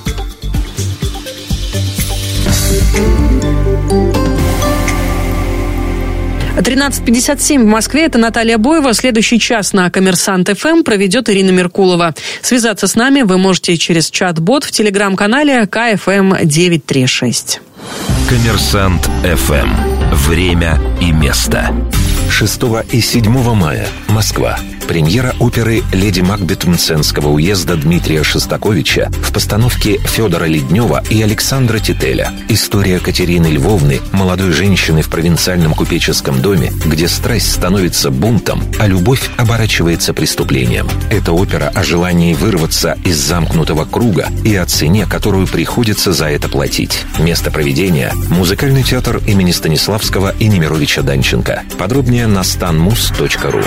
13:57 в Москве. Это Наталья Боева. Следующий час на Коммерсант ФМ проведет Ирина Меркулова. Связаться с нами вы можете через чат-бот в телеграм-канале КФМ 936. Коммерсант ФМ. Время и место. 6 и 7 мая. Москва. Премьера оперы «Леди Макбет» Мценского уезда Дмитрия Шостаковича в постановке Федора Леднева и Александра Тителя. История Катерины Львовны, молодой женщины в провинциальном купеческом доме, где страсть становится бунтом, а любовь оборачивается преступлением. Это опера о желании вырваться из замкнутого круга и о цене, которую приходится за это платить. Место проведения – музыкальный театр имени Станиславского и Немировича Данченко. Подробнее на stanmus.ru.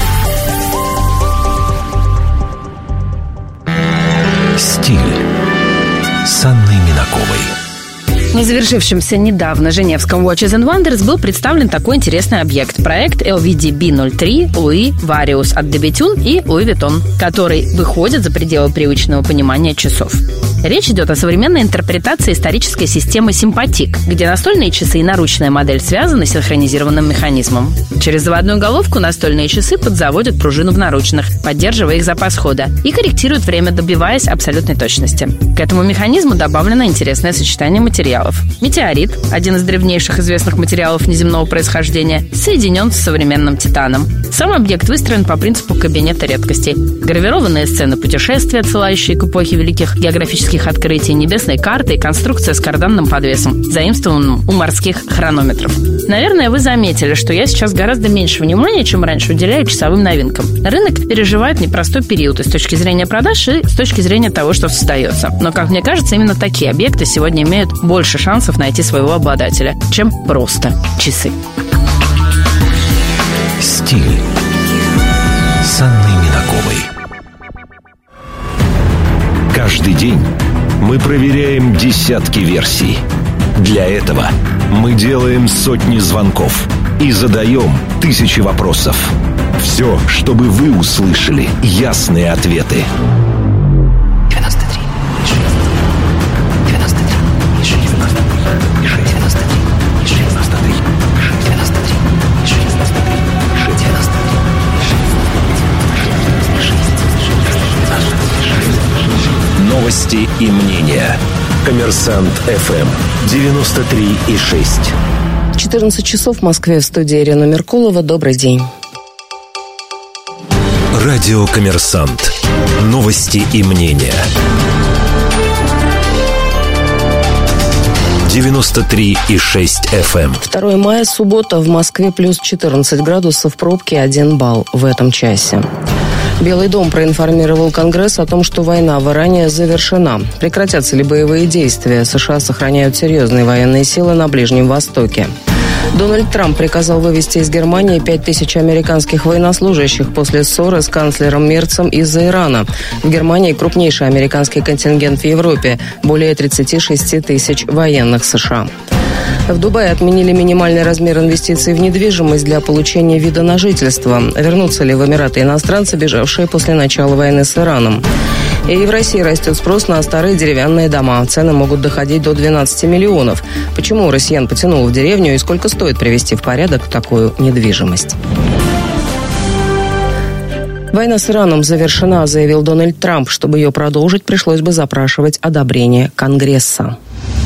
Стиль с Анной Минаковой. На завершившемся недавно Женевском Watches and Wonders был представлен такой интересный объект. Проект LVDB03 Louis Varius от Debetune и Louis Vuitton, который выходит за пределы привычного понимания часов. Речь идет о современной интерпретации исторической системы симпатик, где настольные часы и наручная модель связаны синхронизированным механизмом. Через заводную головку настольные часы подзаводят пружину в наручных, поддерживая их запас хода, и корректируют время, добиваясь абсолютной точности. К этому механизму добавлено интересное сочетание материалов. Метеорит, один из древнейших известных материалов неземного происхождения, соединен с современным титаном. Сам объект выстроен по принципу кабинета редкостей. Гравированные сцены путешествия, отсылающие к эпохе великих географических открытий, небесной карты и конструкция с карданным подвесом, заимствованным у морских хронометров. Наверное, вы заметили, что я сейчас гораздо меньше внимания, чем раньше, уделяю часовым новинкам. Рынок переживает непростой период и с точки зрения продаж, и с точки зрения того, что создается. Но, как мне кажется, именно такие объекты сегодня имеют больше шансов найти своего обладателя, чем просто часы. Стиль с Анной Минаковой. Каждый день мы проверяем десятки версий. Для этого мы делаем сотни звонков и задаем тысячи вопросов. Все, чтобы вы услышали ясные ответы. Новости и мнения. Коммерсант ФМ 93,6. 14 часов в Москве, в студии Ирина Меркулова. Добрый день. Радио «Коммерсант». Новости и мнения. 93,6 FM. 2 мая, суббота, в Москве плюс 14 градусов, пробки 1 балл в этом часе. Белый дом проинформировал Конгресс о том, что война в Иране завершена. Прекратятся ли боевые действия? США сохраняют серьезные военные силы на Ближнем Востоке. Дональд Трамп приказал вывести из Германии 5000 американских военнослужащих после ссоры с канцлером Мерцем из-за Ирана. В Германии крупнейший американский контингент в Европе – более 36 тысяч военных США. В Дубае отменили минимальный размер инвестиций в недвижимость для получения вида на жительство. Вернутся ли в Эмираты иностранцы, бежавшие после начала войны с Ираном? И в России растет спрос на старые деревянные дома. Цены могут доходить до 12 миллионов. Почему россиян потянуло в деревню и сколько стоит привести в порядок такую недвижимость? Война с Ираном завершена, заявил Дональд Трамп. Чтобы ее продолжить, пришлось бы запрашивать одобрение Конгресса.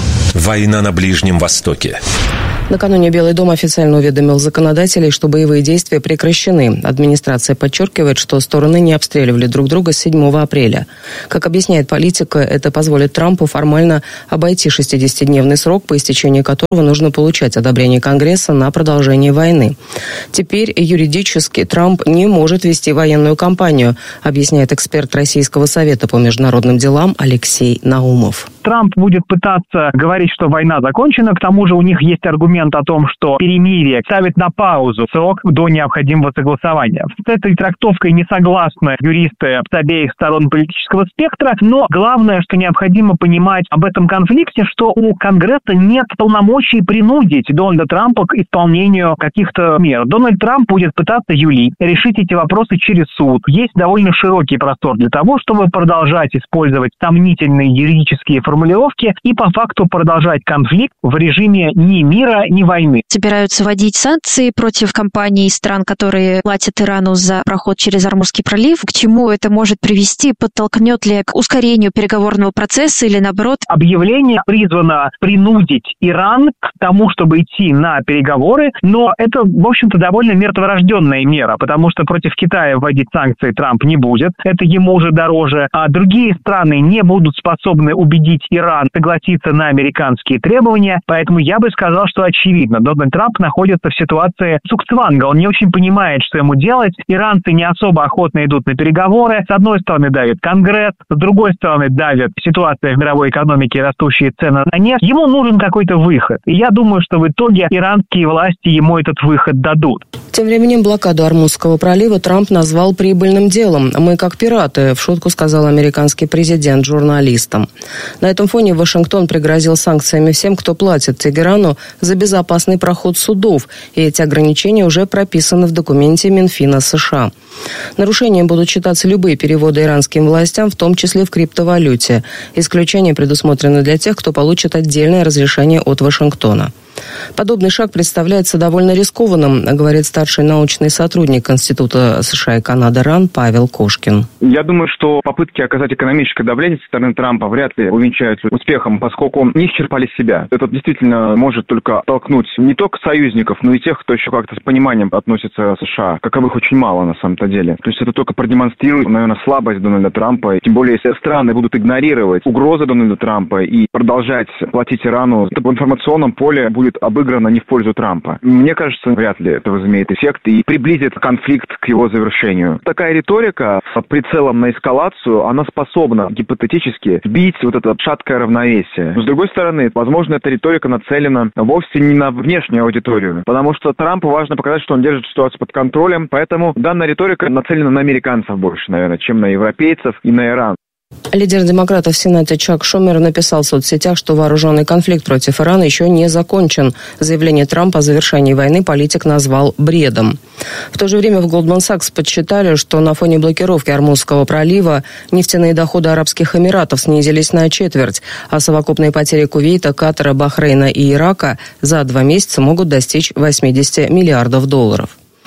Война на Ближнем Востоке. Накануне Белый дом официально уведомил законодателей, что боевые действия прекращены. Администрация подчеркивает, что стороны не обстреливали друг друга с 7 апреля. Как объясняет политика, это позволит Трампу формально обойти 60-дневный срок, по истечении которого нужно получать одобрение Конгресса на продолжение войны. Теперь юридически Трамп не может вести военную кампанию, объясняет эксперт Российского совета по международным делам Алексей Наумов. Трамп будет пытаться говорить, что война закончена. К тому же у них есть аргумент о том, что перемирие ставит на паузу срок до необходимого согласования. С этой трактовкой не согласны юристы с обеих сторон политического спектра, но главное, что необходимо понимать об этом конфликте, что у Конгресса нет полномочий принудить Дональда Трампа к исполнению каких-то мер. Дональд Трамп будет пытаться юлить, решить эти вопросы через суд. Есть довольно широкий простор для того, чтобы продолжать использовать сомнительные юридические формулировки и по факту продолжать конфликт в режиме ни мира, ни войны. Собираются вводить санкции против компаний и стран, которые платят Ирану за проход через Ормузский пролив. К чему это может привести? Подтолкнет ли к ускорению переговорного процесса или наоборот? Объявление призвано принудить Иран к тому, чтобы идти на переговоры, но это, в общем-то, довольно мертворожденная мера, потому что против Китая вводить санкции Трамп не будет. Это ему уже дороже. А другие страны не будут способны убедить Иран согласиться на американские требования, поэтому я бы сказал, что очевидно, Дональд Трамп находится в ситуации цугцванга, он не очень понимает, что ему делать, иранцы не особо охотно идут на переговоры, с одной стороны давит Конгресс, с другой стороны давит ситуация в мировой экономике, растущие цены на нефть, ему нужен какой-то выход, и я думаю, что в итоге иранские власти ему этот выход дадут. Тем временем блокаду Ормузского пролива Трамп назвал прибыльным делом. «Мы как пираты», в шутку сказал американский президент журналистам. На этом фоне Вашингтон пригрозил санкциями всем, кто платит Тегерану за безопасный проход судов, и эти ограничения уже прописаны в документе Минфина США. Нарушением будут считаться любые переводы иранским властям, в том числе в криптовалюте. Исключение предусмотрено для тех, кто получит отдельное разрешение от Вашингтона. Подобный шаг представляется довольно рискованным, говорит старший научный сотрудник Института США и Канады РАН Павел Кошкин. Я думаю, что попытки оказать экономическое давление со стороны Трампа вряд ли увенчаются успехом, поскольку не исчерпали себя. Это действительно может только толкнуть не только союзников, но и тех, кто еще как-то с пониманием относится к США. Каковых очень мало на самом-то деле. То есть это только продемонстрирует, наверное, слабость Дональда Трампа. Тем более, если страны будут игнорировать угрозы Дональда Трампа и продолжать платить Ирану, то в информационном поле будет обыграно не в пользу Трампа. Мне кажется, вряд ли это возымеет эффект и приблизит конфликт к его завершению. Такая риторика с прицелом на эскалацию, она способна гипотетически сбить вот это шаткое равновесие. Но с другой стороны, возможно, эта риторика нацелена вовсе не на внешнюю аудиторию, потому что Трампу важно показать, что он держит ситуацию под контролем, поэтому данная риторика нацелена на американцев больше, наверное, чем на европейцев и на Иран. Лидер демократов в Сенате Чак Шумер написал в соцсетях, что вооруженный конфликт против Ирана еще не закончен. Заявление Трампа о завершении войны политик назвал бредом. В то же время в Goldman Sachs подсчитали, что на фоне блокировки Ормузского пролива нефтяные доходы Арабских Эмиратов снизились на четверть, а совокупные потери Кувейта, Катара, Бахрейна и Ирака за 2 месяца могут достичь $80 миллиардов.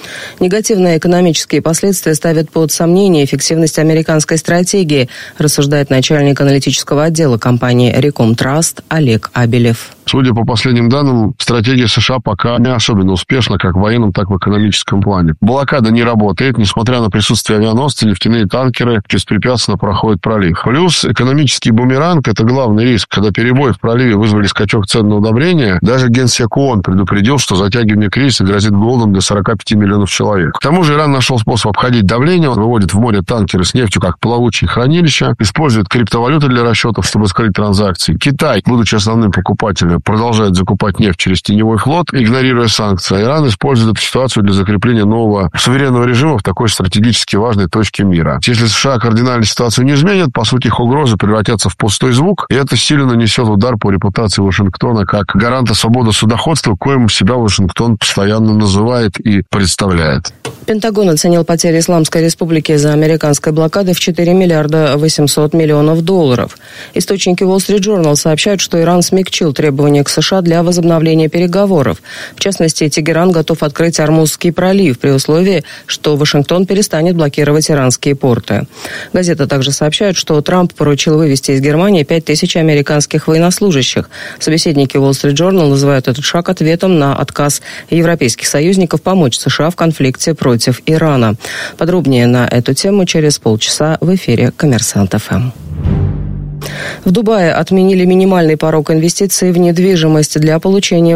Негативные экономические последствия ставят под сомнение эффективность американской стратегии, рассуждает начальник аналитического отдела компании Recom Trust Олег Абелев. Судя по последним данным, стратегия США пока не особенно успешна как в военном, так и в экономическом плане. Блокада не работает, несмотря на присутствие авианосцев, нефтяные танкеры беспрепятственно проходят пролив. Плюс экономический бумеранг – это главный риск. Когда перебои в проливе вызвали скачок цен на удобрения, даже Генсек ООН предупредил, что затягивание кризиса грозит голодом для 45 миллионов человек. К тому же Иран нашел способ обходить давление, он выводит в море танкеры с нефтью как плавучие хранилища, использует криптовалюты для расчетов, чтобы скрыть транзакции. Китай, будучи основным покупателем, продолжает закупать нефть через теневой флот, игнорируя санкции. Иран использует эту ситуацию для закрепления нового суверенного режима в такой стратегически важной точке мира. Если США кардинально ситуацию не изменят, по сути, их угрозы превратятся в пустой звук, и это сильно нанесет удар по репутации Вашингтона как гаранта свободы судоходства, коим себя Вашингтон постоянно называет и представляет. Пентагон оценил потери Исламской Республики из-за американской блокады в 4 миллиарда 800 миллионов долларов. Источники Wall Street Journal сообщают, что Иран смягчил требования к США для возобновления переговоров. В частности, Тегеран готов открыть Ормузский пролив при условии, что Вашингтон перестанет блокировать иранские порты. Газета также сообщает, что Трамп поручил вывести из Германии 5000 американских военнослужащих. Собеседники Wall Street Journal называют этот шаг ответом на отказ европейских союзников помочь США в конфликте против Ирана. Подробнее на эту тему через полчаса в эфире «Коммерсант ФМ». В Дубае отменили минимальный порог инвестиций в недвижимость для получения